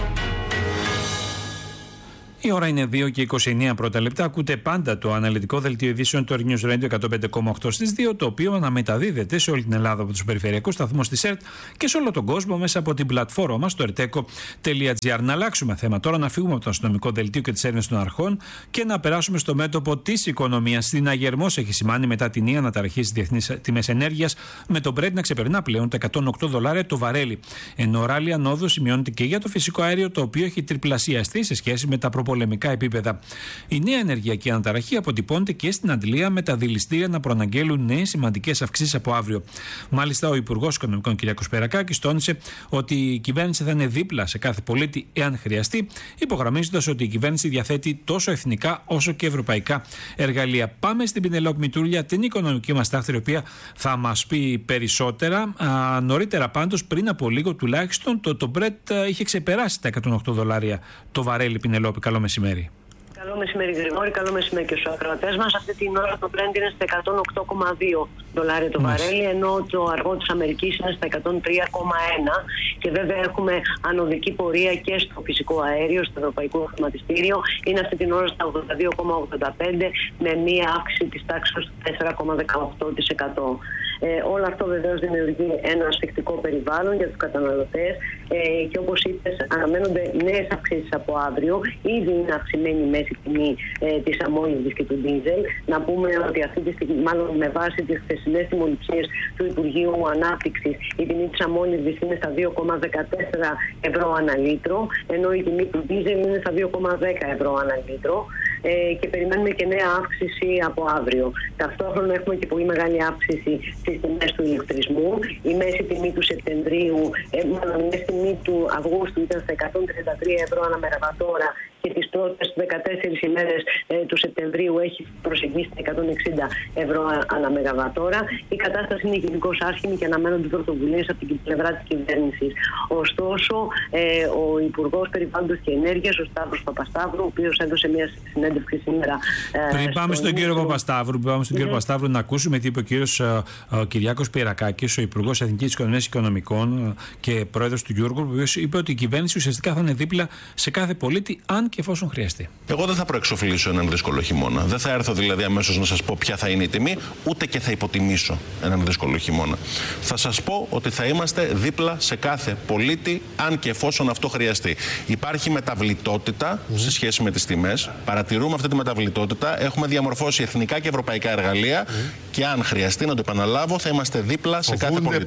Η ώρα είναι δύο και είκοσι εννέα πρώτα λεπτά. Ακούτε πάντα το αναλυτικό δελτίο ειδήσεων του Earth News Radio εκατόν πέντε κόμμα οκτώ στις δύο, το οποίο αναμεταδίδεται σε όλη την Ελλάδα από τους περιφερειακούς σταθμούς της ΕΡΤ και σε όλο τον κόσμο μέσα από την πλατφόρμα μας, το ερτέκο τελεία τζι άρ. Να αλλάξουμε θέμα τώρα, να φύγουμε από το αστυνομικό δελτίο και τις έρευνες των αρχών και να περάσουμε στο μέτωπο της οικονομίας. Στην Αγερμός έχει σημάνει μετά την νέα αναταραχή στις διεθνείς τιμές ενέργειας, με το Brent να ξεπερνά πλέον τα εκατόν οκτώ δολάρια το βαρέλι. Ενώ ράλι ανόδου σημειώνεται και για το φυσικό αέριο, το οποίο έχει τριπλασιαστεί σε σχέση με τα προπολεμικά επίπεδα. Η νέα ενεργειακή αναταραχή αποτυπώνεται και στην Αντλία, με τα δηληστήρια να προαναγγέλουν νέες σημαντικές αυξήσεις από αύριο. Μάλιστα, ο Υπουργός Οικονομικών κ. Περακάκης τόνισε ότι η κυβέρνηση θα είναι δίπλα σε κάθε πολίτη εάν χρειαστεί, υπογραμμίζοντας ότι η κυβέρνηση διαθέτει τόσο εθνικά όσο και ευρωπαϊκά εργαλεία. Πάμε στην Πινελόπη Μητρούλια, την οικονομική μας τάχτη, η οποία θα μας πει περισσότερα. Α, νωρίτερα πάντως, πριν από λίγο τουλάχιστον, το, το Brent είχε ξεπεράσει τα εκατόν οκτώ δολάρια το βαρέλι. Πινελόπη, καλό μεσημέρι. Καλό μεσημέρι, Γρηγόρη. Καλό μεσημέρι και στους ακροατές μας. Αυτή την ώρα το Brent είναι στα εκατόν οκτώ κόμμα δύο δολάρια το βαρέλι, ενώ το αργό της Αμερικής είναι στα εκατόν τρία κόμμα ένα. Και βέβαια έχουμε ανωδική πορεία και στο φυσικό αέριο, στο ευρωπαϊκό χρηματιστήριο. Είναι αυτή την ώρα στα ογδόντα δύο κόμμα ογδόντα πέντε, με μία αύξηση της τάξης του τέσσερα κόμμα δεκαοκτώ τοις εκατό. Ε, όλο αυτό βεβαίως δημιουργεί ένα ασφικτικό περιβάλλον για τους καταναλωτές ε, και όπως είπες, αναμένονται νέες αυξήσεις από αύριο. Ήδη είναι αυξημένη η μέση τιμή ε, της αμμόνιας και του ντίζελ. Να πούμε ότι αυτή τη στιγμή, μάλλον με βάση τις χθεσινές τιμοληψίες του Υπουργείου Ανάπτυξης, η τιμή της αμμόνιας είναι στα δύο κόμμα δεκατέσσερα ευρώ ανά λίτρο, ενώ η τιμή του ντίζελ είναι στα δύο κόμμα δέκα ευρώ ανά λίτρο. Ε, και περιμένουμε και νέα αύξηση από αύριο. Ταυτόχρονα έχουμε και πολύ μεγάλη αύξηση στις τιμές του ηλεκτρισμού. Η μέση τιμή του Σεπτεμβρίου, ε, μάλλον η μέση τιμή του Αυγούστου ήταν στα εκατόν τριάντα τρία ευρώ ανά μεγαβατόρα και τις πρώτες δεκατέσσερις ημέρες ε, του Σεπτεμβρίου έχει προσεγγίσει τα εκατόν εξήντα ευρώ ανά μεγαβατόρα. Η κατάσταση είναι γενικώς άσχημη και αναμένονται πρωτοβουλίες από την πλευρά της κυβέρνησης. Ωστόσο, ε, ο Υπουργός Περιβάλλοντος και Ενέργειας, ο Σταύρος Παπασταύρου, ο οποίος έδωσε μια συνέντευξη σήμερα. Ε, πριν πάμε στον κύριο Παπασταύρου, πριν πάμε στον κύριο Παπασταύρου, να ακούσουμε τι είπε ο κύριος Κυριάκος Περακάκης, ο Υπουργός Εθνικής Οικονομίας και Οικονομικών και πρόεδρος του Eurogroup, ο οποίος είπε ότι η κυβέρνηση ουσιαστικά θα είναι δίπλα σε κάθε πολίτη, αν και εφόσον χρειαστεί. Εγώ δεν θα προεξοφλήσω έναν δύσκολο χειμώνα. Δεν θα έρθω δηλαδή αμέσως να σας πω ποια θα είναι η τιμή, ούτε και θα υποτιμήσω έναν δύσκολο χειμώνα. Θα σας πω ότι θα είμαστε δίπλα σε κάθε πολίτη, αν και εφόσον αυτό χρειαστεί. Υπάρχει μεταβλητότητα mm. σε σχέση με τις τιμές. Παρατηρούμε αυτή τη μεταβλητότητα. Έχουμε διαμορφώσει εθνικά και ευρωπαϊκά εργαλεία mm. και αν χρειαστεί, να το επαναλάβω, θα είμαστε δίπλα σε κάθε πολίτη.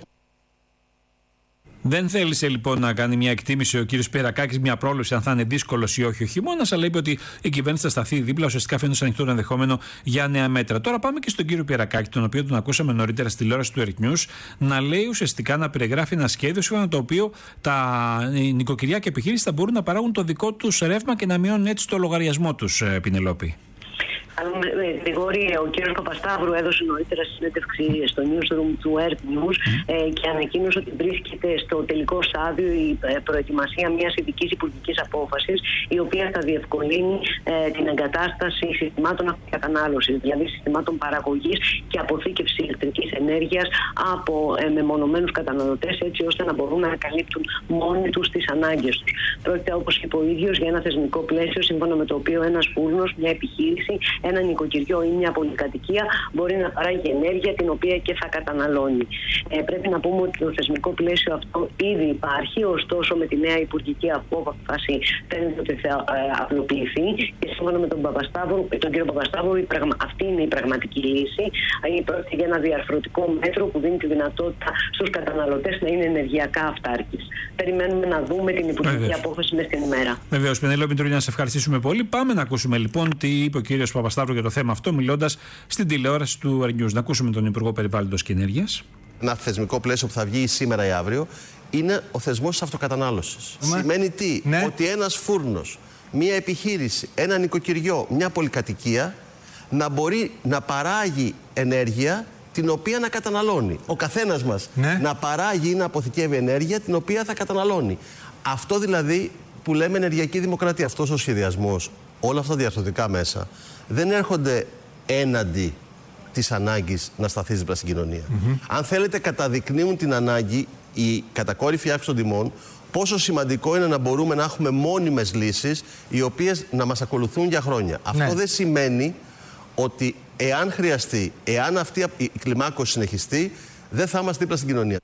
Δεν θέλησε λοιπόν να κάνει μια εκτίμηση ο κύριος Περακάκης, μια πρόληψη αν θα είναι δύσκολος ή όχι ο χειμώνας, αλλά είπε ότι η κυβέρνηση θα σταθεί δίπλα, ουσιαστικά φαίνεται ανοιχτό το ενδεχόμενο για νέα μέτρα. Τώρα πάμε και στον κύριο Περακάκη, τον οποίο τον ακούσαμε νωρίτερα στη τηλεόραση του Earth News, να λέει ουσιαστικά να περιγράφει ένα σχέδιο σύμφωνα το οποίο τα νοικοκυριά και επιχείρησεις θα μπορούν να παράγουν το δικό τους ρεύμα και να μειώνουν έτσι το λογαριασμό τους, Πινελόπη. Γρηγόρη, ο κ. Παπασταύρου έδωσε νωρίτερα συνέντευξη στο newsroom του Earth News ε, και ανακοίνωσε ότι βρίσκεται στο τελικό στάδιο η ε, προετοιμασία μιας ειδικής υπουργικής απόφασης, η οποία θα διευκολύνει ε, την εγκατάσταση συστημάτων αυτοκατανάλωσης, δηλαδή συστημάτων παραγωγής και αποθήκευσης ηλεκτρικής ενέργειας από ε, μεμονωμένους καταναλωτές, έτσι ώστε να μπορούν να καλύπτουν μόνοι τους τις ανάγκες τους. Πρόκειται, όπως είπε ο ίδιος, για ένα θεσμικό πλαίσιο σύμφωνα με το οποίο ένας φούρνος, μια επιχείρηση, ένα νοικοκυριό ή μια πολυκατοικία μπορεί να παράγει ενέργεια την οποία και θα καταναλώνει. Ε, πρέπει να πούμε ότι το θεσμικό πλαίσιο αυτό ήδη υπάρχει, ωστόσο με τη νέα υπουργική απόφαση φαίνεται ότι θα ε, απλοποιηθεί και σύμφωνα με τον, Παπασταύρου, τον κύριο Παπασταύρου η πραγμα, αυτή είναι η πραγματική λύση. Ε, πρόκειται για ένα διαρθρωτικό μέτρο που δίνει τη δυνατότητα στους καταναλωτές να είναι ενεργειακά αυτάρκεις. Περιμένουμε να δούμε την υπουργική Βεβαίως. απόφαση μες την ημέρα. Βεβαίως, Πενέλοπη Μητρούλια, να σε ευχαριστήσουμε πολύ. Πάμε να ακούσουμε λοιπόν τι είπε ο κύριος Παπασταύρου Παπασταύρου για το θέμα αυτό, μιλώντας στην τηλεόραση του Air News. Να ακούσουμε τον Υπουργό Περιβάλλοντος και Ενέργειας. Ένα θεσμικό πλαίσιο που θα βγει σήμερα ή αύριο είναι ο θεσμός της αυτοκατανάλωσης. Ναι. Σημαίνει τι? Ναι. Ότι ένας φούρνος, μία επιχείρηση, ένα νοικοκυριό, μια πολυκατοικία να μπορεί να παράγει ενέργεια την οποία να καταναλώνει. Ο καθένας μας ναι. να παράγει ή να αποθηκεύει ενέργεια την οποία θα καταναλώνει. Αυτό δηλαδή που λέμε ενεργειακή δημοκρατία. Αυτός ο σχεδιασμός, όλα αυτά τα διαρθρωτικά μέσα δεν έρχονται έναντι της ανάγκης να σταθεί δίπλα στην κοινωνία. Mm-hmm. Αν θέλετε, καταδεικνύουν την ανάγκη, η κατακόρυφη αύξηση των τιμών, πόσο σημαντικό είναι να μπορούμε να έχουμε μόνιμες λύσεις οι οποίες να μας ακολουθούν για χρόνια. Ναι. Αυτό δεν σημαίνει ότι εάν χρειαστεί, εάν αυτή η κλιμάκωση συνεχιστεί, δεν θα είμαστε δίπλα στην κοινωνία.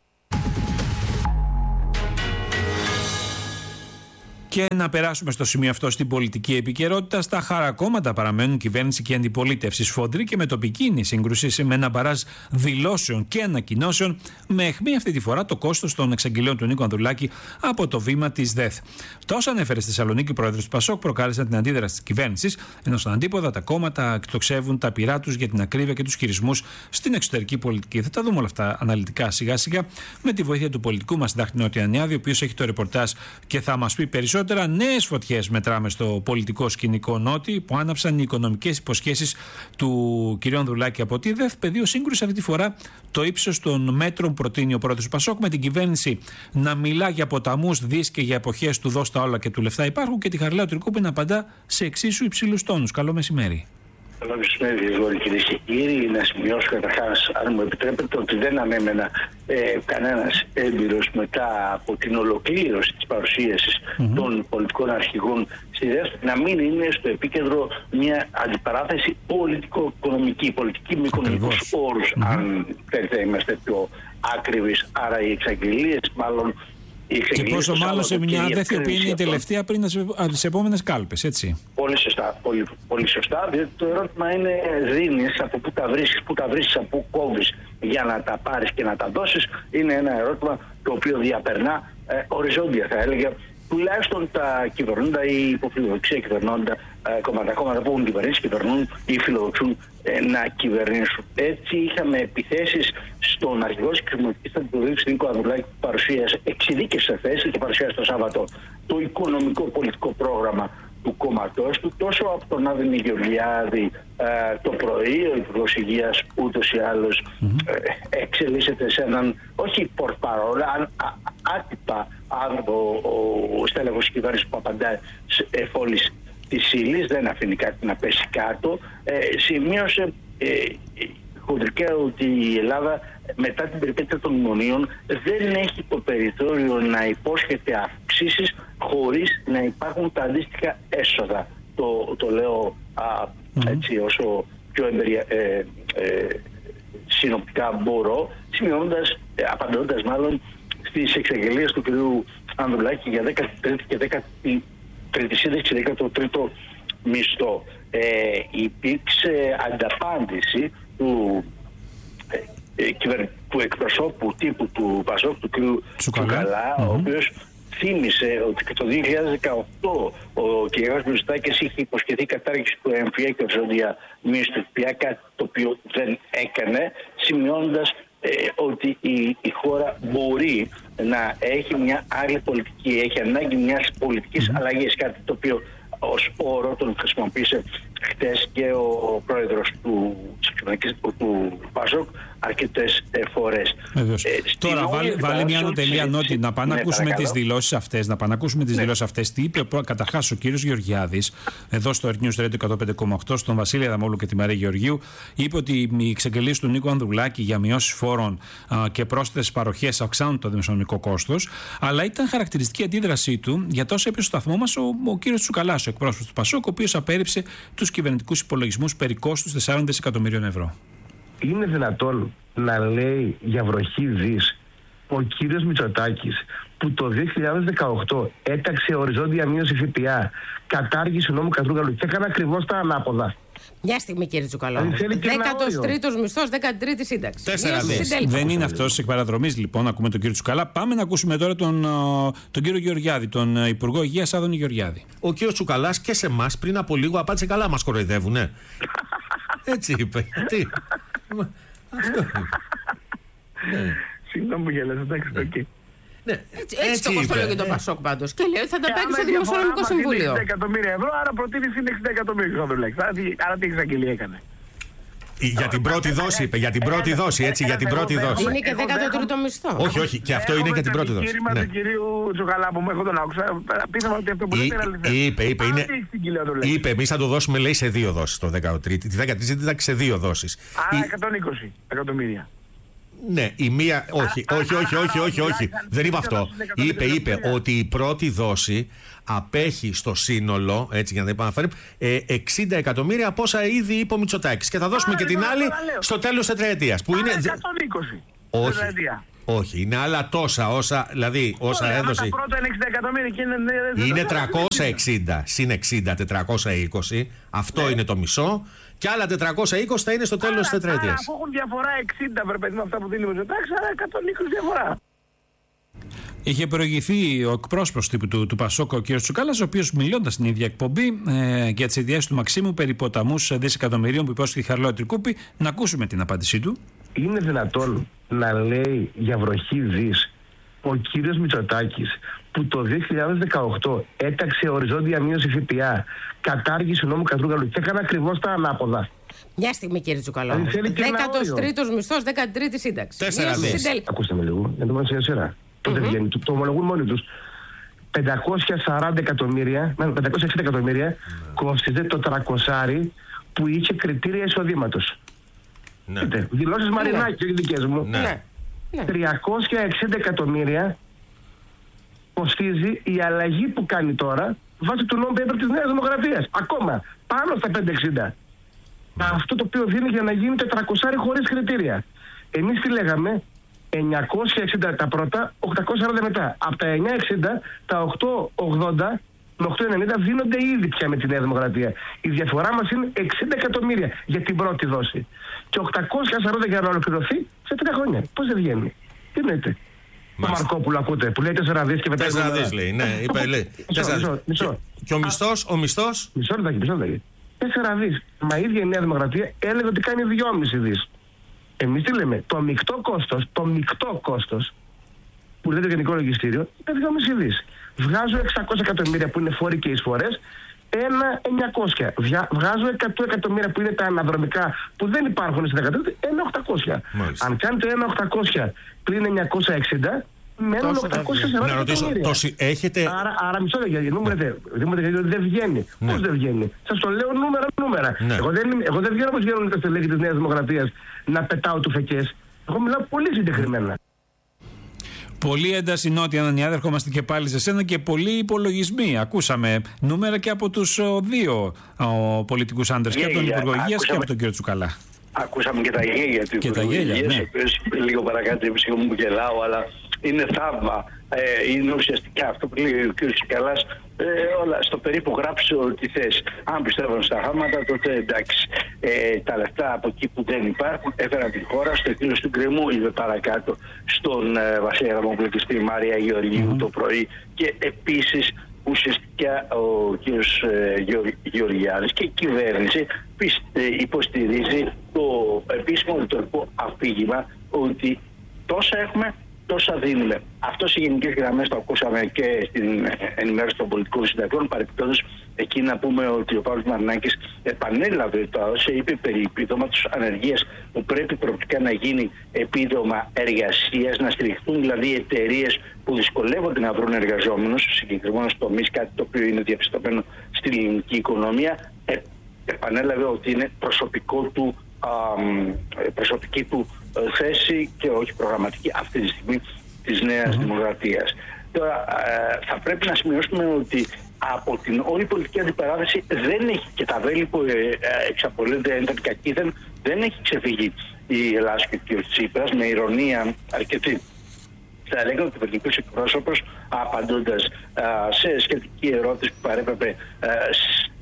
Και να περάσουμε στο σημείο αυτό στην πολιτική επικαιρότητα. Στα χαρακόμματα παραμένουν κυβέρνηση και αντιπολίτευση. Σφοδρή και με τοπική είναι η σύγκρουση με ένα μπαράζ δηλώσεων και ανακοινώσεων, με αιχμή αυτή τη φορά το κόστος των εξαγγελίων του Νίκου Ανδρουλάκη από το βήμα της ΔΕΘ. Τα όσα ανέφερε στη Θεσσαλονίκη ο πρόεδρος του ΠΑΣΟΚ προκάλεσαν την αντίδραση της κυβέρνησης, ενώ στον αντίποδα τα κόμματα εκτοξεύουν τα πειρά τους για την ακρίβεια και τους χειρισμούς στην εξωτερική πολιτική. Θα τα δούμε όλα αυτά αναλυτικά σιγά-σιγά με τη βοήθεια του πολιτικού μας Δάχνη Νοτιανιάδη, ο οποίος έχει το ρεπορτάζ και θα μας πει περισσότερο. Νέες φωτιές μετράμε στο πολιτικό σκηνικό Νότι, που άναψαν οι οικονομικές υποσχέσεις του κ. Ανδρουλάκη από τη ΔΕΘ. Πεδίο σύγκρουση αυτή τη φορά το ύψος των μέτρων προτείνει ο πρόεδρος του ΠΑΣΟΚ, με την κυβέρνηση να μιλά για ποταμούς, δις και για εποχές του δώσ' τα όλα και του λεφτά υπάρχουν, και τη Χαριλάου Τρικούπη να απαντά σε εξίσου υψηλούς τόνους. Καλό μεσημέρι. Καλό μεσημέρι, Γρηγόρη, κυρίες και κύριοι. Να σημειώσω καταρχάς, αν μου επιτρέπετε, ότι δεν ανέμενα ε, κανένας έμπειρος μετά από την ολοκλήρωση της παρουσίασης mm-hmm. των πολιτικών αρχηγών στη ΔΕΘ να μην είναι στο επίκεντρο μια αντιπαράθεση πολιτικο-οικονομική, πολιτική με οικονομικούς όρους, mm-hmm. αν θέλετε είμαστε πιο άκριβες. Άρα οι εξαγγελίες μάλλον. Και πόσο μάλλον σε μια ΔΕΘ που είναι η τελευταία πριν τις επόμενες κάλπες, έτσι. Πολύ σωστά, πολύ, πολύ σωστά, διότι το ερώτημα είναι δίνεις, από πού τα βρίσκεις, πού τα βρίσκεις, από πού κόβεις για να τα πάρεις και να τα δώσεις. Είναι ένα ερώτημα το οποίο διαπερνά ε, οριζόντια, θα έλεγα, τουλάχιστον τα κυβερνώντα ή υποφιλοδοξία κυβερνώντα ε, κόμματα, κόμματα που έχουν κυβερνήσει, κυβερνούν ή φιλοδοξούν ε, να κυβερνήσουν. Έτσι είχαμε επιθέσεις στον αρχηγό της Κρημωτικής Αντιπολίτευσης Νίκο Ανδρουλάκη, που παρουσίασε, εξειδίκευσε θέση και παρουσίασε το Σάββατο το οικονομικό πολιτικό πρόγραμμα του κόμματός του, τόσο από τον Άδωνη Γεωργιάδη ε, το πρωί, ο Υπουργός Υγείας ούτως ή άλλως mm-hmm. ε, εξελίσσεται σε έναν, όχι πορτπαρόλα, αν άτυπα άνθρωπο, ο, ο στέλεχος της κυβέρνησης που απαντάει σε εφόλης της ύλης, δεν αφήνει κάτι να πέσει κάτω. Ε, σημείωσε ε, χοντρικά ότι η Ελλάδα μετά την περιπέτεια των μνημονίων δεν έχει το περιθώριο να υπόσχεται αυξήσεις χωρίς να υπάρχουν τα αντίστοιχα έσοδα. Το, το λέω α, έτσι όσο πιο εμπειρια, ε, ε, συνοπτικά μπορώ, σημειώνοντας, ε, απαντώντας μάλλον στις εξαγγελίες του κ. Ανδρουλάκη για δέκατη τρίτη και δέκατη τρίτη σύνδεξη, δέκατο τρίτο μισθό. Ε, υπήρξε ανταπάντηση του ε, του εκπροσώπου τύπου του ΠΑΣΟΚ, του κ. Τσουκαλά, mm-hmm. ο οποίος θύμισε ότι και το δύο χιλιάδες δεκαοκτώ ο κ. Μητσοτάκης είχε υποσχεθεί κατάργηση του ΕΜΦΙΑ και οριζόντια μείωση του ΦΠΑ, κάτι το οποίο δεν έκανε, σημειώνοντας ε, ότι η, η χώρα μπορεί να έχει μια άλλη πολιτική, έχει ανάγκη μιας πολιτικής mm-hmm. αλλαγής, κάτι το οποίο ως όρο τον χρησιμοποίησε χτες και ο πρόεδρος του, του, του ΠΑΣΟΚ αρκετές ε, φορές. Ε, Τώρα βάλει, βάλει μια ανωτελεία Νότι, να πάμε να ναι, ακούσουμε τις δηλώσεις αυτές, να πάμε να ακούσουμε τις ναι. δηλώσεις αυτές. Τι είπε καταρχάς ο κύριος Γεωργιάδης, εδώ στο Air News Radio εκατόν πέντε κόμμα οκτώ, στον Βασίλη Αδαμόλου και τη Μαρία Γεωργίου, είπε ότι οι εξαγγελίες του Νίκου Ανδρουλάκη για μειώσεις φόρων α, και πρόσθετες παροχές αυξάνουν το δημοσιονομικό κόστος, αλλά ήταν χαρακτηριστική αντίδρασή του για τόσο είπε στο σταθμό μας ο, ο κύριος Τσουκαλάς, ο εκπρόσωπος του ΠΑΣΟΚ, ο οποίος απέρριψε τους κυβερνητικούς υπολογισμούς περί κόστους τεσσάρων δισεκατομμυρίων ευρώ. Είναι δυνατόν να λέει για βροχή δις ο κύριος Μητσοτάκης, που το δύο χιλιάδες δεκαοκτώ έταξε οριζόντια μείωση ΦΠΑ, κατάργηση νόμου Κατρούγκαλου και έκανε ακριβώς τα ανάποδα? Μια στιγμή, κύριε Τσουκαλά. δέκατος τρίτος μισθός, δέκατη τρίτη σύνταξη. Τέσσερα δις. Δεν είναι αυτό εκ παραδρομής, λοιπόν, ακούμε τον κύριο Τσουκαλά. Πάμε να ακούσουμε τώρα τον, τον κύριο Γεωργιάδη, τον Υπουργό Υγείας Άδωνη Γεωργιάδη. Ο κύριος Τσουκαλάς και σε εμάς πριν από λίγο απάντησε καλά. Μας κοροϊδεύουνε. Έτσι είπε. Τι. Αυτό είναι. Συγγνώμη που γέλασα, εντάξει, οκ. Ναι, έτσι έτσι το κοστόλιο για τον Πασόκ πάντως. Και λέει ότι θα τα παίρνει στο Δημοσιονομικό Συμβούλιο. εξήντα εκατομμύρια ευρώ, άρα προτείνει εξήντα εκατομμύρια ευρώ. Άρα τι εξαγγελία έκανε. Για την πρώτη δόση είπε, για την πρώτη δόση, έτσι, για την πρώτη δόση. Είναι και δέκατο τρίτο μισθό. Όχι, όχι, και αυτό είναι και την πρώτη δόση. Το επιχείρημα του κυρίου Τσουκαλά που μου έχω τον άκουσα, πίστευα ότι αυτό μπορεί να είναι αληθές. Είπε, είπε, είναι. Είπε, εμείς θα το δώσουμε, λέει, σε δύο δόσεις το δεκατρίτο. Τη δέκατη τρίτη σε δύο δόσεις. Άρα εκατόν είκοσι εκατομμύρια. Ναι, η μία. Όχι, όχι, όχι, όχι, όχι, όχι. Δεν είπε αυτό. Είπε, είπε ότι η πρώτη δόση απέχει στο σύνολο, έτσι για να τα επαναφέρουμε, εξήντα εκατομμύρια από όσα ήδη είπε ο Μητσοτάκης. Και θα δώσουμε και την άλλη στο τέλος της τετραετίας. Που είναι. εκατόν είκοσι. Όχι. Όχι, είναι άλλα τόσα όσα, δηλαδή όσα έδωσε. Τα πρώτα είναι εξήντα εκατομμύρια και είναι. Είναι τριακόσια εξήντα συν εξήντα, τετρακόσια είκοσι. Αυτό είναι το μισό. Και άλλα τετρακόσια είκοσι θα είναι στο τέλος της τετραετίας. Αφού έχουν διαφορά εξήντα, πρέπει με αυτά που δίνει ο Μητσοτάκης, άρα εκατόν είκοσι διαφορά. Είχε προηγηθεί ο εκπρόσωπος του, του, του Πασόκ, ο κ. Τσουκάλας, ο οποίος μιλώντας στην ίδια εκπομπή ε, για τις ιδιαίτερες του Μαξίμου περί ποταμούς δισεκατομμυρίων που υπόσχε η Χαρλό Τρικούπη, να ακούσουμε την απάντησή του. Είναι δυνατόν να λέει για βροχή δις ο κύριος Μητσοτάκης, που το δύο χιλιάδες δεκαοκτώ έταξε οριζόντια μείωση ΦΠΑ, κατάργησε νόμο Κατρούγκαλου και έκανε ακριβώς τα ανάποδα. Μια στιγμή, κύριε Τσουκαλά. δέκατος τρίτος μισθός, δέκατη τρίτη σύνταξη. Τέσσερα δις. Ακούστε με λίγο, για το πάμε σε σειρά. Τότε βγαίνει, το, το ομολογούν μόνοι τους. πεντακόσια σαράντα εκατομμύρια, πεντακόσια εξήντα εκατομμύρια κόστιζε το τρακοσάρι που είχε κριτήρια εισοδήματος. Ναι. Δηλώσεις Μαρινάκη, όχι δικές μου. Ναι. τριακόσια εξήντα εκατομμύρια κοστίζει η αλλαγή που κάνει τώρα βάσει του νόμου paper της Νέας Δημοκρατίας. Ακόμα πάνω στα πεντακόσια εξήντα. Mm. Αυτό το οποίο δίνει για να γίνει τετρακόσια χωρίς κριτήρια. Εμείς τι λέγαμε, εννιακόσια εξήντα τα πρώτα, οκτακόσια σαράντα μετά. Από τα εννιακόσια εξήντα, τα οκτακόσια ογδόντα με οκτακόσια ενενήντα δίνονται ήδη πια με τη Νέα Δημοκρατία. Η διαφορά μας είναι εξήντα εκατομμύρια για την πρώτη δόση. Και οκτακόσια σαράντα για να ολοκληρωθεί σε τρία χρόνια. Πώς δεν βγαίνει. Τι εννοείται. Το Μαρκόπουλο ακούτε που λέει τέσσερα δις και μετά. τέσσερα δις λέει, ναι, είπε, λέει. Μισό, μισό. Και ο μισθός, ο μισθός. Μισό λεπτάκι, μισό λεπτάκι. τέσσερα δις. Μα η ίδια η Νέα Δημοκρατία έλεγε ότι κάνει δυόμισι δις. Εμείς τι λέμε, το μεικτό κόστος, το μεικτό κόστος που λέει το Γενικό Λογιστήριο είναι δυόμισι δις. Βγάζω εξακόσια εκατομμύρια που είναι φόροι και εισφορές, ένα εννιακόσια. Βγάζω εκατό εκατομμύρια που είναι τα αναδρομικά που δεν υπάρχουν στην δεκατρίτη, ένα οκτακόσια. Μάλιστα. Αν κάνετε ένα οκτακόσια πλην εννιακόσια εξήντα, μένουν οκτακόσια σαράντα να ρωτήσω, εκατομμύρια. Τόση, έχετε... Άρα, άρα μισό λεπτό, γιατί μου λέτε, δεν βγαίνει. Ναι. Πώς δεν βγαίνει. Σας το λέω νούμερα, νούμερα. Ναι. Εγώ, δεν, εγώ δεν βγαίνω όπως βγαίνουν τα στελέχη της Νέας Δημοκρατίας να πετάω του φεκές. Εγώ μιλάω πολύ συγκεκριμένα. Πολύ ένταση νότια, Ανανιάδη, ερχόμαστε και πάλι σε σένα και πολλοί υπολογισμοί. Ακούσαμε νούμερα και από τους δύο πολιτικούς άντρες, και από τον Υπουργό Υγείας και από τον κύριο Τσουκαλά. Ακούσαμε και τα γέλια του Υπουργού Υγείας, ναι. Λίγο παρακάτω η ψυχή μου γελάω, αλλά είναι θαύμα. Ε, είναι ουσιαστικά αυτό που λέει ο κ. Τσουκαλάς, ε, όλα στο περίπου γράψω ό,τι θες. Αν πιστεύουν στα χάματα, τότε εντάξει. Ε, τα λεφτά από εκεί που δεν υπάρχουν έφεραν την χώρα στο εκδήλωση του γκρεμού, είπε παρακάτω, στον ε, Βασίλη Γραμμόπουλο και στη Μάρια Γεωργίου mm-hmm. το πρωί. Και επίσης ουσιαστικά ο κ. Ε, Γεωργιάδης και η κυβέρνηση πιστε, υποστηρίζει το επίσημο ρητορικό αφήγημα ότι τόσα έχουμε, τόσα δίνουμε. Αυτό σε γενικές γραμμές το ακούσαμε και στην ενημέρωση των πολιτικών συντακτών. Παρεπιπτόντως, εκεί να πούμε ότι ο Παύλος Μαρινάκης επανέλαβε το όσα είπε περί επιδόματος ανεργίας που πρέπει προοπτικά να γίνει επίδομα εργασίας, να στηριχθούν δηλαδή εταιρείες που δυσκολεύονται να βρουν εργαζόμενους σε συγκεκριμένους τομείς, κάτι το οποίο είναι διαπιστωμένο στην ελληνική οικονομία. Ε, επανέλαβε ότι είναι προσωπικό του, α, προσωπική του θέση και όχι προγραμματική αυτή τη στιγμή της Νέας mm-hmm. Δημοκρατίας. Τώρα ε, θα πρέπει να σημειώσουμε ότι από την όλη πολιτική αντιπαράθεση δεν έχει, και τα βέλη που ε, ε, εξαπολύονται ένθεν κακήθεν, δεν έχει ξεφύγει η Ελλάδα και ο κ. Τσίπρας, με ηρωνία αρκετή. Θα έλεγα ότι ο κυβερνητικός εκπρόσωπος, απαντώντας α, σε σχετική ερώτηση που παρέπεπε α,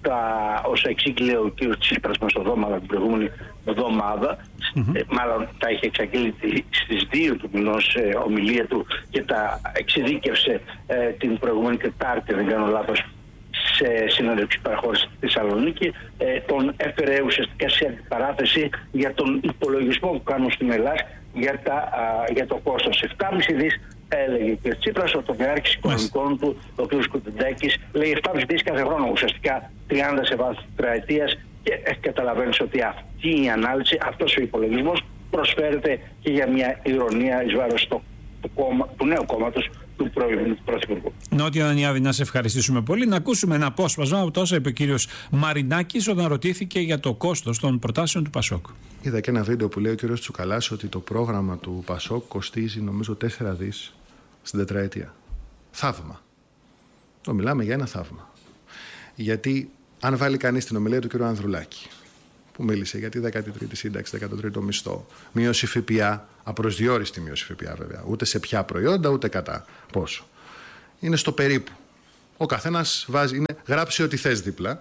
τα όσα εξήγηλε ο κ. Τσίπρας μεσοδόματα την προηγούμενη εβδομάδα. Mm-hmm. Ε, μάλλον τα είχε εξαγγείλει στις δύο του μηνός ε, ομιλία του και τα εξειδίκευσε ε, την προηγούμενη Τετάρτη, δεν κάνω λάθος, σε συνέντευξη παραχώρηση στη Θεσσαλονίκη. Ε, τον έφερε ουσιαστικά σε αντιπαράθεση για τον υπολογισμό που κάνουν στην Ελλάδα για, τα, α, για το κόστος. επτά κόμμα πέντε δις έλεγε ο κ. Τσίπρας, ο τομεάρχης οικονομικών του, ο κ. Κουτεντέκης, λέει επτά κόμμα πέντε δις κάθε χρόνο, ουσιαστικά τριάντα σε βάθος τετραετίας, και ε, καταλαβαίνεις ότι αυτή η ανάλυση, αυτός ο υπολογισμός προσφέρεται και για μια ηρωνία εις βάρος του, του, κόμμα, του νέου κόμματος του πρώην Πρωθυπουργού. Νότια Δανιάδη, να σε ευχαριστήσουμε πολύ. Να ακούσουμε ένα απόσπασμα από τόσα είπε ο κύριος Μαρινάκης όταν ρωτήθηκε για το κόστος των προτάσεων του Πασόκ. Είδα και ένα βίντεο που λέει ο κύριος Τσουκαλάς ότι το πρόγραμμα του Πασόκ κοστίζει νομίζω τέσσερα δις στην τετραετία. Θαύμα. Το μιλάμε για ένα θαύμα. Γιατί αν βάλει κανείς την ομιλία του κ. Ανδρουλάκη, που μίλησε για τη δέκατη τρίτη σύνταξη, δέκατο τρίτο μισθό, μείωση ΦΠΑ, απροσδιόριστη μείωση ΦΠΑ βέβαια, ούτε σε ποια προϊόντα, ούτε κατά πόσο. Είναι στο περίπου. Ο καθένας βάζει, είναι, γράψει ό,τι θες δίπλα.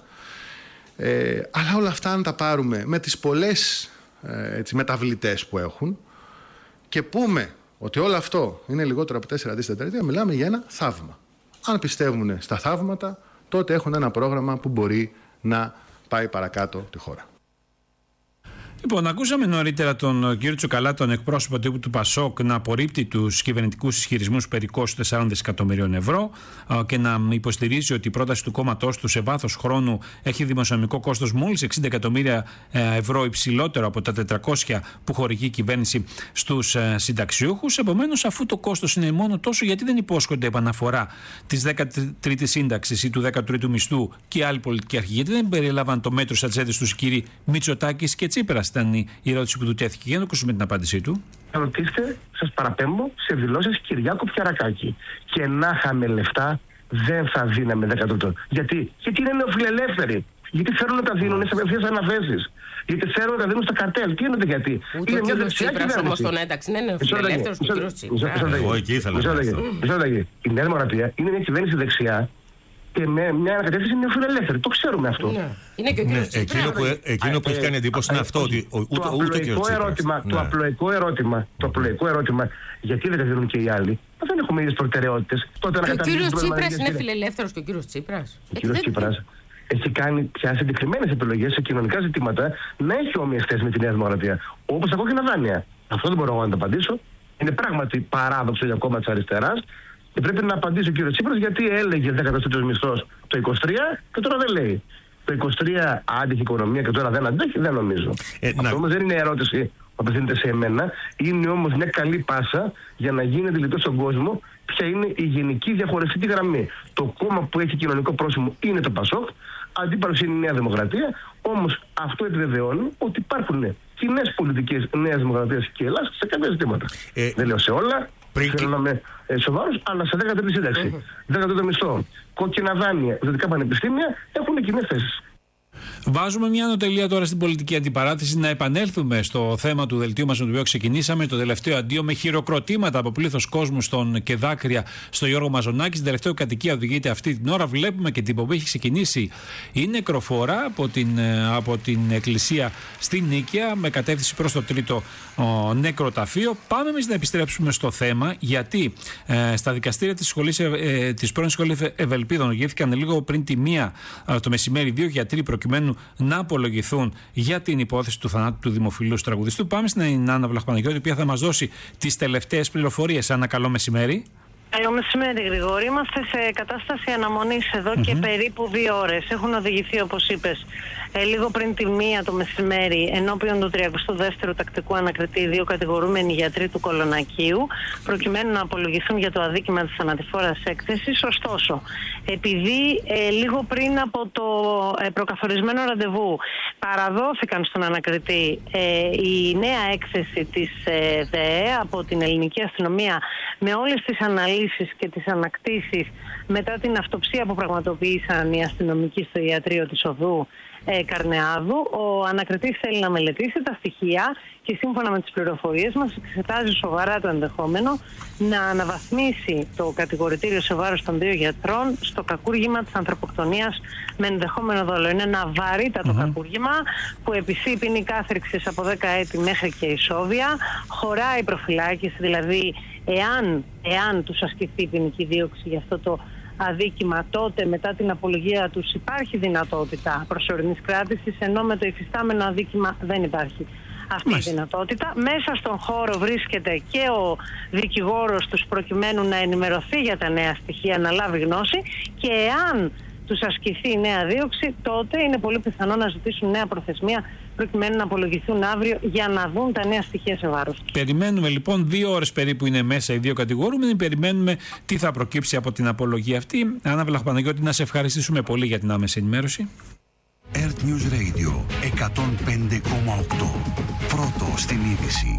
Ε, αλλά όλα αυτά αν τα πάρουμε με τις πολλές ε, έτσι, μεταβλητές που έχουν και πούμε ότι όλο αυτό είναι λιγότερο από τέσσερα δις τετραετία, μιλάμε για ένα θαύμα. Αν πιστεύουν στα θαύματα, τότε έχουν ένα πρόγραμμα που μπορεί να πάει παρακάτω τη χώρα. Λοιπόν, ακούσαμε νωρίτερα τον κύριο Τσουκαλά, τον εκπρόσωπο τύπου του Πασόκ, να απορρίπτει τους κυβερνητικούς ισχυρισμούς περί κόστου τεσσάρων δισεκατομμυρίων ευρώ και να υποστηρίζει ότι η πρόταση του κόμματός του σε βάθος χρόνου έχει δημοσιονομικό κόστος μόλις εξήντα εκατομμύρια ευρώ υψηλότερο από τα τετρακόσια που χορηγεί η κυβέρνηση στους συνταξιούχους. Επομένως, αφού το κόστος είναι μόνο τόσο, γιατί δεν υπόσχονται επαναφορά της δέκατης τρίτης σύνταξης ή του δέκατου τρίτου μισθού και άλλοι πολιτικοί αρχηγοί? Γιατί δεν περιλάβαν το μέτρο στις ατζέντες τους οι κύριοι Μητσοτάκης και Τσίπρας? Ήταν η ερώτηση που του τέθηκε. Για να ακούσουμε την απάντησή του. Θα ρωτήσετε, σας παραπέμπω, σε δηλώσεις Κυριάκου Πιαρακάκη. Και να είχαμε λεφτά, δεν θα δίναμε δέκατο. Γιατί? Γιατί είναι νεοφιλελεύθεροι. Γιατί θέλουν να τα δίνουν σε απευθείας αναθέσεις. Γιατί θέλουν να τα δίνουν στα καρτέλ. Τι είναι γιατί? Ούτε είναι ο κύριος Τσίπρας όμως τον ένταξη. Είναι νεοφιλελεύθερος ο κύριος Τσίπρας. Εγώ εκεί ήθελα. Η Νέα Δημοκρατία είναι μια κυβέρνηση δεξιά και με μια ανακατεύθυνση νεοφιλελεύθερη. Το ξέρουμε αυτό. Ναι. Είναι και ο κύριος ναι, εκείνο που, εκείνο που έχει κάνει εντύπωση είναι αυτό ότι ούτε, το ούτε και ο ερώτημα, ναι. Το απλοϊκό ερώτημα, το απλοϊκό ερώτημα, γιατί δεν τα δίνουν και οι άλλοι? Δεν έχουμε ίδιες προτεραιότητες. Και ο κύριος Τσίπρας είναι φιλελεύθερος και ο κύριος Τσίπρας. Ο κύριος Τσίπρας έχει κάνει πια συγκεκριμένες επιλογές σε κοινωνικά ζητήματα να έχει όμοιες θέσεις με τη Νέα Δημοκρατία. Όπως τα κόκκινα δάνεια. Αυτό δεν μπορώ να το απαντήσω. Είναι πράγματι παράδοξο για κόμμα της αριστεράς. Και πρέπει να απαντήσει ο κύριος Τσίπρας γιατί έλεγε δέκατος τρίτος μισθός το είκοσι τρία και τώρα δεν λέει. Το είκοσι τρία άντυχε η οικονομία και τώρα δεν αντέχει, δεν νομίζω. Ε, Αυτό να... όμως δεν είναι ερώτηση που απευθύνεται σε εμένα. Είναι όμως μια καλή πάσα για να γίνει αντιληπτό στον κόσμο ποια είναι η γενική διαχωριστική γραμμή. Το κόμμα που έχει κοινωνικό πρόσημο είναι το Πασόκ, αντίπαλος είναι η Νέα Δημοκρατία. Όμως αυτό επιβεβαιώνει ότι υπάρχουν κοινές πολιτικές Νέας Δημοκρατίας και Ελλάδας σε κάποια ζητήματα. Ε, δεν λέω σε όλα. Πριν... Θέλω να είμαι ε, σοβαρός, αλλά σε δέκατη τρίτη σύνταξη, δέκατο τρίτο μισθό, κόκκινα δάνεια, δυτικά πανεπιστήμια έχουν κοινές θέσεις. Βάζουμε μια ανωτελεία τώρα στην πολιτική αντιπαράθεση. Να επανέλθουμε στο θέμα του δελτίου μας με το οποίο ξεκινήσαμε. Το τελευταίο αντίο με χειροκροτήματα από πλήθος κόσμου στον και δάκρυα στο Γιώργο Μαζονάκη. Στην τελευταία κατοικία οδηγείται αυτή την ώρα. Βλέπουμε και την εκπομπή έχει ξεκινήσει η νεκροφορά από την, από την εκκλησία στην Νίκαια με κατεύθυνση προς το τρίτο ο, νεκροταφείο. Πάμε εμείς να επιστρέψουμε στο θέμα, γιατί ε, στα δικαστήρια της, σχολής, ε, της πρώην Σχολής Ευελπίδων οδηγήθηκαν λίγο πριν τη μία ε, το μεσημέρι δύο γιατροί προκειμένου να απολογηθούν για την υπόθεση του θανάτου του δημοφιλούς τραγουδιστού. Πάμε στην Άννα Βλαχπαναγιώτη, η οποία θα μας δώσει τις τελευταίες πληροφορίες. Άννα, καλό μεσημέρι. Καλό μεσημέρι, Γρηγόρη. Είμαστε σε κατάσταση αναμονής εδώ mm-hmm. και περίπου δύο ώρες. Έχουν οδηγηθεί, όπως είπες, ε, λίγο πριν τη μία το μεσημέρι ενώπιον του τριακοστού δεύτερου τακτικού ανακριτή δύο κατηγορούμενοι γιατροί του Κολονακίου, προκειμένου να απολογηθούν για το αδίκημα της θανατηφόρας έκθεσης. Ωστόσο, επειδή ε, λίγο πριν από το ε, προκαθορισμένο ραντεβού παραδόθηκαν στον ανακριτή ε, η νέα έκθεση της ε, ΔΕΕ από την ελληνική αστυνομία με όλες τις αναλύσεις απολύσεις και τις ανακτήσεις μετά την αυτοψία που πραγματοποίησαν οι αστυνομικοί στο ιατρείο της Οδού ε, Καρνεάδου. Ο ανακριτής θέλει να μελετήσει τα στοιχεία και σύμφωνα με τις πληροφορίες μας εξετάζει σοβαρά το ενδεχόμενο να αναβαθμίσει το κατηγορητήριο σε βάρος των δύο γιατρών στο κακούργημα της ανθρωποκτονίας με ενδεχόμενο δόλο. Είναι ένα βαρύτατο mm-hmm. κακούργημα που επισεί ποινή κάθριξης από δέκα έτη μέχρι και ισόβια. Χωράει προφυλάκηση, δηλαδή εάν, εάν τους ασκηθεί ποινική δίωξη για αυτό το αδίκημα, τότε μετά την απολογία τους υπάρχει δυνατότητα προσωρινής κράτησης, ενώ με το υφιστάμενο αδίκημα δεν υπάρχει αυτή Μάλιστα. η δυνατότητα. Μέσα στον χώρο βρίσκεται και ο δικηγόρος τους προκειμένου να ενημερωθεί για τα νέα στοιχεία, να λάβει γνώση, και εάν τους ασκηθεί η νέα δίωξη, τότε είναι πολύ πιθανό να ζητήσουν νέα προθεσμία προκειμένου να απολογηθούν αύριο για να δουν τα νέα στοιχεία σε βάρος. Περιμένουμε λοιπόν, δύο ώρες περίπου είναι μέσα οι δύο κατηγορούμενοι. Περιμένουμε τι θα προκύψει από την απολογία αυτή. Άννα Βλαχοπαναγιώτη, να σε ευχαριστήσουμε πολύ για την άμεση ενημέρωση. Earth News Radio εκατόν πέντε κόμμα οκτώ. Πρώτο στην είδηση.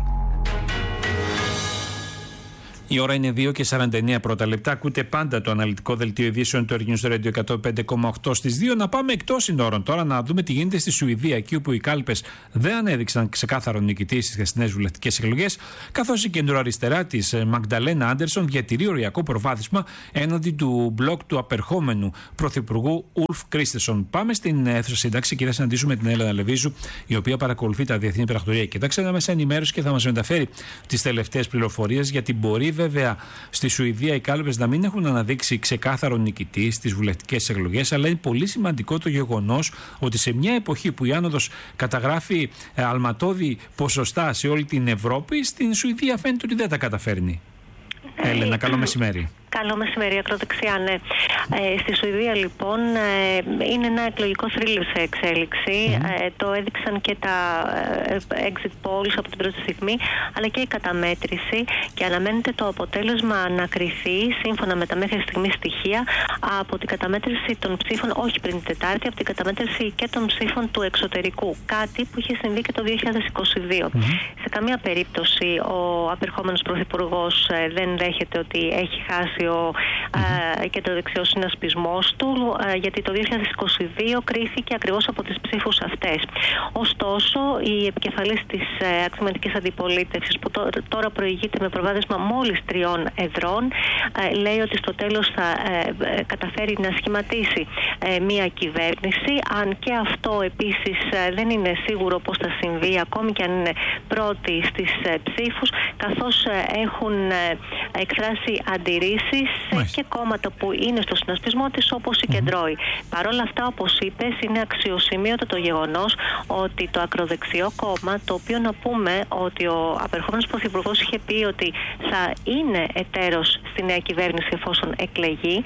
Η ώρα είναι δύο και σαράντα εννέα πρώτα λεπτά. Ακούτε πάντα το αναλυτικό δελτίο ειδήσεων του Earth News Radio εκατόν πέντε κόμμα οκτώ στις δύο. Να πάμε εκτός συνόρων τώρα, να δούμε τι γίνεται στη Σουηδία, εκεί όπου οι κάλπες δεν ανέδειξαν ξεκάθαρο νικητή στις χθεσινές βουλευτικές εκλογές, καθώς η κεντροαριστερά της Μαγνταλένα Άντερσον διατηρεί οριακό προβάδισμα έναντι του μπλοκ του απερχόμενου πρωθυπουργού Ουλφ Κρίστεσον. Πάμε στην αίθουσα σύνταξη και θα συναντήσουμε την Έλενα Λεβίζου, η οποία παρακολουθεί τα διεθνή πρακτορία. Κοιτάξτε ένα μέσα ενημέρωση και θα μας μεταφέρει τις τελευταίες πληροφορίες, γιατί μπορεί βέβαια στη Σουηδία οι κάλπες να μην έχουν αναδείξει ξεκάθαρο νικητή στις βουλευτικές εκλογές, αλλά είναι πολύ σημαντικό το γεγονός ότι σε μια εποχή που η άνοδος καταγράφει αλματώδη ποσοστά σε όλη την Ευρώπη, στην Σουηδία φαίνεται ότι δεν τα καταφέρνει. Ε, Έλενα, καλό μεσημέρι. Καλό μεσημέρι, ακροδεξιά, ναι. Ε, στη Σουηδία, λοιπόν, ε, είναι ένα εκλογικό θρύλο σε εξέλιξη. Mm-hmm. Ε, το έδειξαν και τα ε, exit polls από την πρώτη στιγμή, αλλά και η καταμέτρηση, και αναμένεται το αποτέλεσμα να κριθεί σύμφωνα με τα μέχρι στιγμή στοιχεία από την καταμέτρηση των ψήφων, όχι πριν την Τετάρτη, από την καταμέτρηση και των ψήφων του εξωτερικού. Κάτι που είχε συμβεί και το δύο χιλιάδες είκοσι δύο. Mm-hmm. Σε καμία περίπτωση ο απερχόμενος πρωθυπουργός ε, δεν δέχεται ότι έχει χάσει ο, mm-hmm. ε, και το δεξιό συνασπισμός του, ε, γιατί το δύο χιλιάδες είκοσι δύο κρίθηκε ακριβώς από τις ψήφους αυτές. Ωστόσο, η επικεφαλής της ε, αξιωματικής αντιπολίτευσης, που τω, τώρα προηγείται με προβάδισμα μόλις τριών εδρών, ε, λέει ότι στο τέλος θα ε, ε, καταφέρει να σχηματίσει ε, μία κυβέρνηση, αν και αυτό επίσης ε, δεν είναι σίγουρο πώς θα συμβεί, ακόμη και αν είναι πρώτη στις ε, ψήφους, καθώς ε, έχουν ε, εκφράσει αντιρρήσεις και κόμματα που είναι στο συνασπισμό της, όπως η Κεντρώη. Mm-hmm. Παρ' όλα αυτά, όπως είπες, είναι αξιοσημείωτο το γεγονός ότι το ακροδεξιό κόμμα, το οποίο να πούμε ότι ο απερχόμενος πρωθυπουργός είχε πει ότι θα είναι εταίρος στη νέα κυβέρνηση εφόσον εκλεγεί,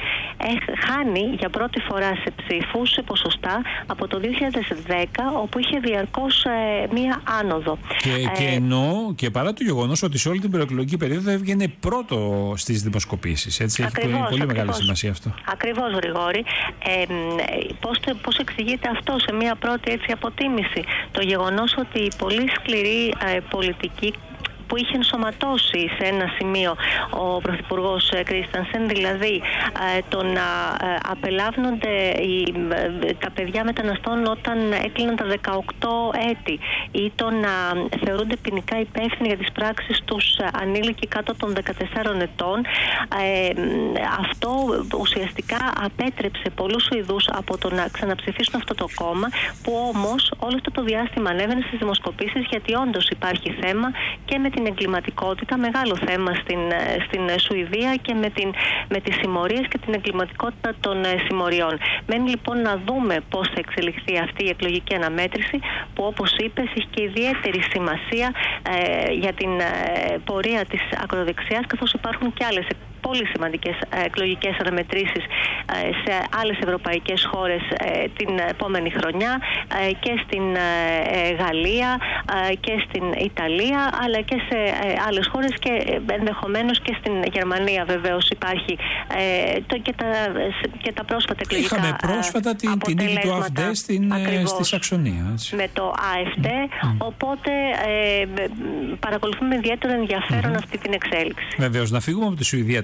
χάνει για πρώτη φορά σε ψήφους, σε ποσοστά, από το δύο χιλιάδες δέκα, όπου είχε διαρκώς ε, μία άνοδο. Και, ε, και ενώ και παρά το γεγονός ότι σε όλη την προεκλογική περίοδο έβγαινε πρώτο στις δημοσκοπήσεις. Έτσι, ακριβώς, έχει πολύ, πολύ μεγάλη σημασία αυτό. Ακριβώς, Γρηγόρη. Ε, πώς, πώς εξηγείται αυτό σε μια πρώτη έτσι αποτίμηση? Το γεγονός ότι η πολύ σκληρή ε, πολιτική που είχε ενσωματώσει σε ένα σημείο ο Πρωθυπουργός Κρίστανσεν, δηλαδή ε, το να ε, απελάβνονται οι, ε, τα παιδιά μεταναστών όταν έκλειναν τα δεκαοκτώ έτη, ή το να θεωρούνται ποινικά υπεύθυνοι για τις πράξεις τους ανήλικοι κάτω των δεκατεσσάρων ετών. Ε, αυτό ουσιαστικά απέτρεψε πολλούς Σουηδούς από το να ξαναψηφίσουν αυτό το κόμμα, που όμως όλο αυτό το διάστημα ανέβαινε στις δημοσκοπήσεις, γιατί όντως υπάρχει θέμα και με την την εγκληματικότητα, μεγάλο θέμα στην, στην Σουηδία, και με, την, με τις συμμορίες και την εγκληματικότητα των συμμοριών. Μένει λοιπόν να δούμε πώς θα εξελιχθεί αυτή η εκλογική αναμέτρηση, που όπως είπες έχει και ιδιαίτερη σημασία ε, για την ε, πορεία της ακροδεξιάς, καθώς υπάρχουν και άλλες πολύ σημαντικές εκλογικές αναμετρήσεις σε άλλες ευρωπαϊκές χώρες την επόμενη χρονιά, και στην Γαλλία και στην Ιταλία, αλλά και σε άλλες χώρες, και ενδεχομένως και στην Γερμανία βεβαίως υπάρχει και τα, και τα πρόσφατα εκλογικά Είχαμε πρόσφατα την, την νίκη του ΑφΝΤΕ στην, στη Σαξονία. Έτσι. Με το ΑφΝΤΕ, mm. οπότε ε, παρακολουθούμε με ιδιαίτερο ενδιαφέρον mm-hmm. αυτή την εξέλιξη. Βεβαίως, να φύγουμε από τη Σουηδία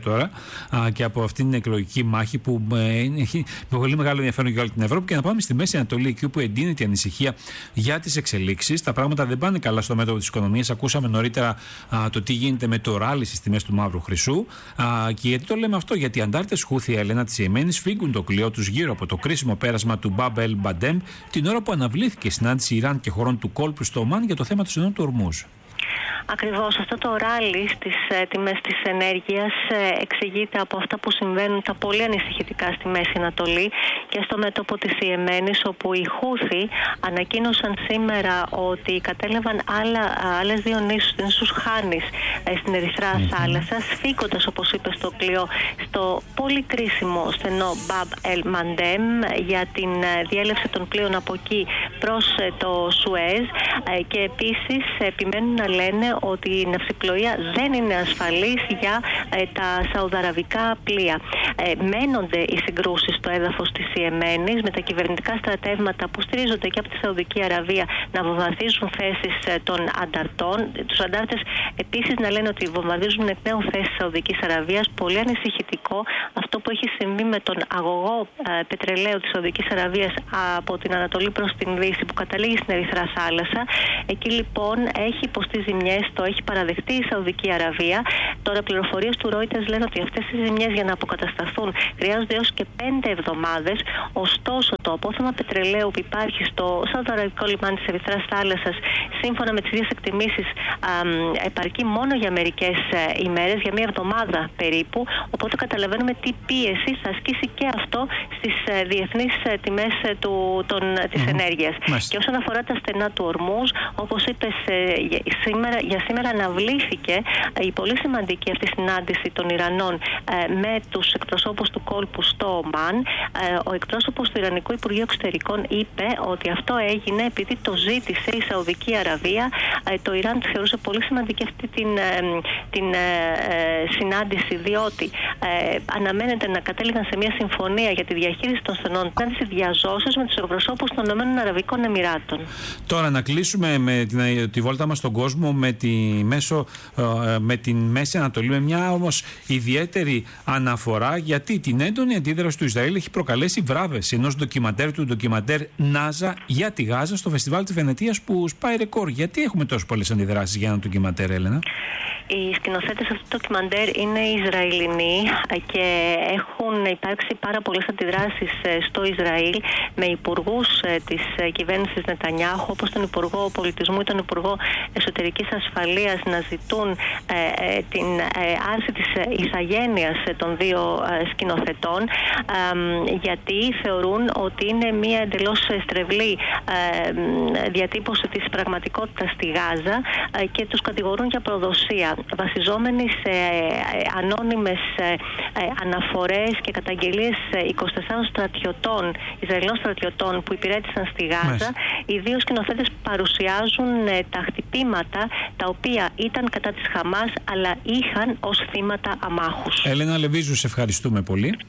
τώρα α, και από αυτήν την εκλογική μάχη που ε, έχει πολύ μεγάλο ενδιαφέρον για όλη την Ευρώπη. Και να πάμε στη Μέση Ανατολή, εκεί όπου εντείνεται η ανησυχία για τις εξελίξεις. Τα πράγματα δεν πάνε καλά στο μέτωπο της οικονομίας. Ακούσαμε νωρίτερα α, το τι γίνεται με το ράλι στις τιμές του μαύρου χρυσού. Α, και γιατί το λέμε αυτό? Γιατί οι αντάρτες Χούθι, Έλενα, της Ιεμένης φύγουν το κλειό τους γύρω από το κρίσιμο πέρασμα του Μπαμπ ελ Μπαντέμ την ώρα που αναβλήθηκε η συνάντηση Ιράν και χωρών του κόλπου στο Ομάν για το θέμα του συνόρου του Ορμούζ. Ακριβώς, αυτό το ράλι στις ε, τιμές της ενέργειας ε, εξηγείται από αυτά που συμβαίνουν τα πολύ ανησυχητικά στη Μέση Ανατολή και στο μέτωπο της Ιεμένης, όπου οι Χούθι ανακοίνωσαν σήμερα ότι κατέλαβαν άλλα, άλλες δύο νήσους, νήσους Χάνης ε, στην Ερυθρά mm-hmm. θάλασσα, σφίγγοντας, όπως είπε, στο κλειό στο πολύ κρίσιμο στενό Μπαμπ ελ Μαντέμ για την ε, διέλευση των πλοίων από εκεί προς ε, το Σουέζ ε, και επίσης επιμένουν να λένε ότι η ναυσιπλοεία δεν είναι ασφαλής για ε, τα σαουδαραβικά πλοία. Ε, μένονται οι συγκρούσεις στο έδαφος της Ιεμένης, με τα κυβερνητικά στρατεύματα που στηρίζονται και από τη Σαουδική Αραβία να βομβαρδίζουν θέσεις ε, των ανταρτών. Τους αντάρτες επίσης να λένε ότι βομβαρδίζουν εκ νέου θέσεις της Σαουδικής Αραβίας. Πολύ ανησυχητικό αυτό που έχει συμβεί με τον αγωγό ε, πετρελαίου της Σαουδικής Αραβίας από την Ανατολή προς την Δύση, που καταλήγει στην Ερυθρά θάλασσα. Εκεί λοιπόν έχει υποστεί ζημιές, το έχει παραδεχτεί η Σαουδική Αραβία. Τώρα πληροφορίες του Reuters λένε ότι αυτές οι ζημιές για να αποκατασταθούν χρειάζονται έως και πέντε εβδομάδες. Ωστόσο, το απόθεμα πετρελαίου που υπάρχει στο σαουδαραβικό λιμάνι της Ερυθράς θάλασσας, σύμφωνα με τις ίδιες εκτιμήσεις, επαρκεί μόνο για μερικές ημέρες, για μία εβδομάδα περίπου. Οπότε καταλαβαίνουμε τι πίεση θα ασκήσει και αυτό στις διεθνείς τιμές του, των, της mm-hmm. ενέργειας. Μάλιστα. Και όσον αφορά τα στενά του Ορμούζ, όπως είπες, σήμερα, για σήμερα αναβλήθηκε η πολύ σημαντική αυτή συνάντηση των Ιρανών ε, με τους εκπροσώπους του κόλπου στο Ομάν. Ε, ο εκπρόσωπος του Ιρανικού Υπουργείου Εξωτερικών είπε ότι αυτό έγινε επειδή το ζήτησε η Σαουδική Αραβία. Ε, το Ιράν θεωρούσε πολύ σημαντική αυτή την, ε, την ε, συνάντηση, διότι ε, αναμένεται να κατέληγαν σε μια συμφωνία για τη διαχείριση των στενών, συνάντηση διαζώσεως με τους εκπροσώπους των ΗΠΑ. Τώρα να κλείσουμε με την, τη βόλτα μας στον κόσμο με τη, μέσω, με την Μέση Ανατολή, με μια όμως ιδιαίτερη αναφορά, γιατί την έντονη αντίδραση του Ισραήλ έχει προκαλέσει βράβευση ενός ντοκιμαντέρ του ντοκιμαντέρ Νάζα για τη Γάζα στο Φεστιβάλ της Βενετίας που σπάει ρεκόρ. Γιατί έχουμε τόσο πολλές αντιδράσεις για ένα ντοκιμαντέρ, Έλενα? Οι σκηνοθέτες αυτού του ντοκιμαντέρ είναι Ισραηλινοί και έχουν υπάρξει πάρα πολλές αντιδράσεις στο Ισραήλ με υπουργούς της κυβέρνησης Νετανιάχου, όπως τον Υπουργό Πολιτισμού ή τον Υπουργό Εσωτερικής Ασφαλείας, να ζητούν ε, την ε, άρση της ηθαγένειας των δύο ε, σκηνοθετών, ε, γιατί θεωρούν ότι είναι μια εντελώς στρεβλή ε, διατύπωση της πραγματικότητας στη Γάζα ε, και τους κατηγορούν για προδοσία, βασιζόμενοι σε ε, ανώνυμες ε, αναφορές και καταγγελίες είκοσι τεσσάρων στρατιωτών, Ισραηλινών στρατιωτών που υπηρέτησαν στη Γάζα. Μες. Οι δύο σκηνοθέτες παρουσιάζουν ε, τα χτυπήματα τα οποία ήταν κατά της Χαμάς, αλλά είχαν ως θύματα αμάχους. Έλενα Λεβίζου, σε ευχαριστούμε πολύ.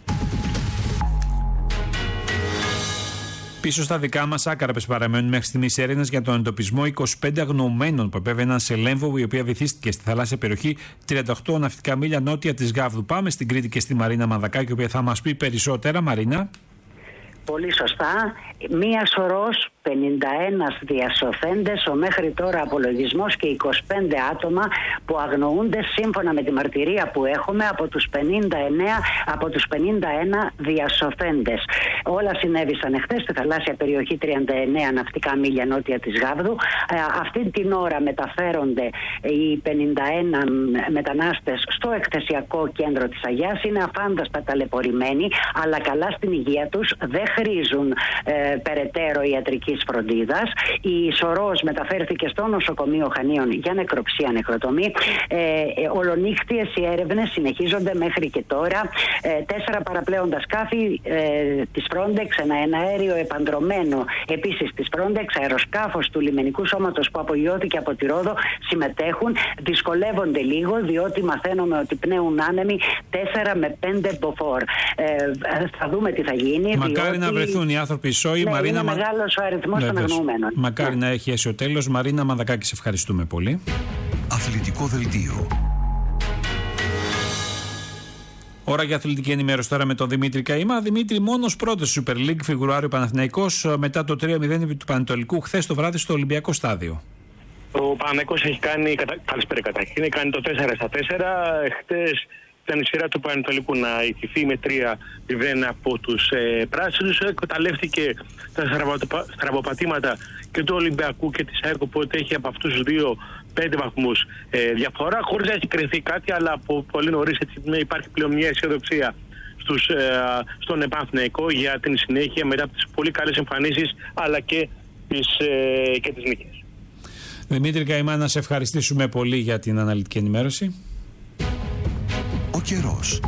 Πίσω στα δικά μας άκαρπες παραμένουν μέχρι στιγμής έρευνες για τον εντοπισμό είκοσι πέντε αγνοωμένων που επέβαιναν σε Λέμβο, η οποία βυθίστηκε στη θαλάσσια περιοχή τριάντα οκτώ ναυτικά μίλια νότια της Γάβδου. Πάμε στην Κρήτη και στη Μαρίνα Μανδακάκη, η οποία θα μας πει περισσότερα. Μαρίνα. Πολύ σωστά. Μία σωρός πενήντα ένα διασωθέντες, ο μέχρι τώρα απολογισμός και είκοσι πέντε άτομα που αγνοούνται σύμφωνα με τη μαρτυρία που έχουμε από τους πενήντα εννέα από τους πενήντα ένα διασωθέντες. Όλα συνέβησαν εχθές στη θαλάσσια περιοχή τριάντα εννέα ναυτικά μίλια νότια της Γάβδου. Ε, αυτή την ώρα μεταφέρονται οι πενήντα ένα μετανάστες στο εκθεσιακό κέντρο της Αγιάς. Είναι αφάνταστα ταλαιπωρημένοι, αλλά καλά στην υγεία τους, δεν χρήζουν ε, περαιτέρω ιατρικής φροντίδας. Η σωρός μεταφέρθηκε στο νοσοκομείο Χανίων για νεκροψία, νεκροτομή. Ε, ε, ολονύχτιες οι έρευνες συνεχίζονται μέχρι και τώρα. Ε, τέσσερα παραπλέοντα σκάφη ε, της Frontex, ένα εναέριο επανδρομένο επίσης της Frontex, αεροσκάφος του λιμενικού σώματος που απογειώθηκε από τη Ρόδο συμμετέχουν. Δυσκολεύονται λίγο, διότι μαθαίνουμε ότι πνέουν άνεμοι τέσσερα με πέντε μποφόρ. Ε, θα δούμε τι θα γίνει. Μακάρι διότι... να βρεθούν οι άνθρωποι σώοι. Ναι, Μαρίνα, είναι μεγάλος ο αριθμός των αγνοούμενων. Μακάρι ναι. να έχει έσει ο τέλος. Μαρίνα Μανδακάκη, σε ευχαριστούμε πολύ. Αθλητικό δελτίο. Ώρα για αθλητική ενημέρωση τώρα με τον Δημήτρη Καημά. Δημήτρη, μόνος πρώτος Super League φιγουράρει ο Παναθηναϊκός μετά το τρία μηδέν του Πανετολικού χθες το βράδυ στο Ολυμπιακό Στάδιο. Ο Παναθηναϊκός έχει κάνει, καλησπέρα καταρχήν, έχει κάνει το τέσσερα στα τέσσερα. Χθες ήταν η σειρά του Πανετολικού να ιτηθεί με τρία μηδέν από τους ε, πράσινους. Εκμεταλλεύτηκε τα στραβοπατήματα και του Ολυμπιακού και της ΑΕΚ, οπότε έχει από αυτούς τους δύο πέντε βαθμούς ε, διαφορά, χωρίς να έχει κρυθεί κάτι, αλλά από πολύ νωρίς έτσι, υπάρχει πλέον μια αισιοδοξία στους, ε, στον Παναθηναϊκό για την συνέχεια μετά από τις πολύ καλές εμφανίσεις αλλά και τις, ε, και τις νίκες. Δημήτρη Καημά, να σε ευχαριστήσουμε πολύ για την αναλυτική ενημέρωση. Ο καιρός.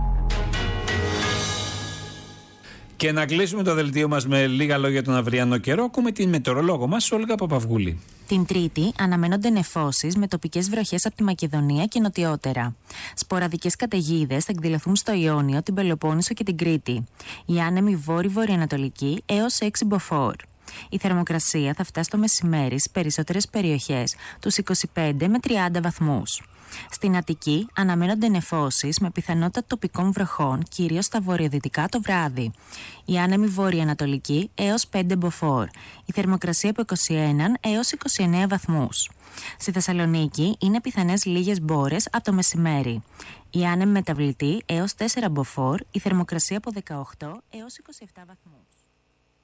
Και να κλείσουμε το δελτίο μας με λίγα λόγια τον αυριανό καιρό. Ακούμε την μετεωρολόγο μας, Όλγα Παπαυγούλη. Την Τρίτη αναμένονται νεφώσεις με τοπικές βροχές από τη Μακεδονία και νοτιότερα. Σποραδικές καταιγίδες θα εκδηλωθούν στο Ιόνιο, την Πελοπόννησο και την Κρήτη. Η άνεμη βόρειο-βορειοανατολική έως έξι μποφόρ. Η θερμοκρασία θα φτάσει το μεσημέρι στις περισσότερες περιοχές τους είκοσι πέντε με τριάντα βαθμούς. Στην Αττική αναμένονται νεφώσεις με πιθανότητα τοπικών βροχών, κυρίως στα βορειοδυτικά το βράδυ. Η άνεμη βόρειο-ανατολική έως πέντε μποφόρ. Η θερμοκρασία από είκοσι ένα έως είκοσι εννέα βαθμούς. Στη Θεσσαλονίκη είναι πιθανές λίγες μπόρες από το μεσημέρι. Η άνεμη μεταβλητή έως τέσσερα μποφόρ. Η θερμοκρασία από δεκαοκτώ έως είκοσι επτά βαθμούς.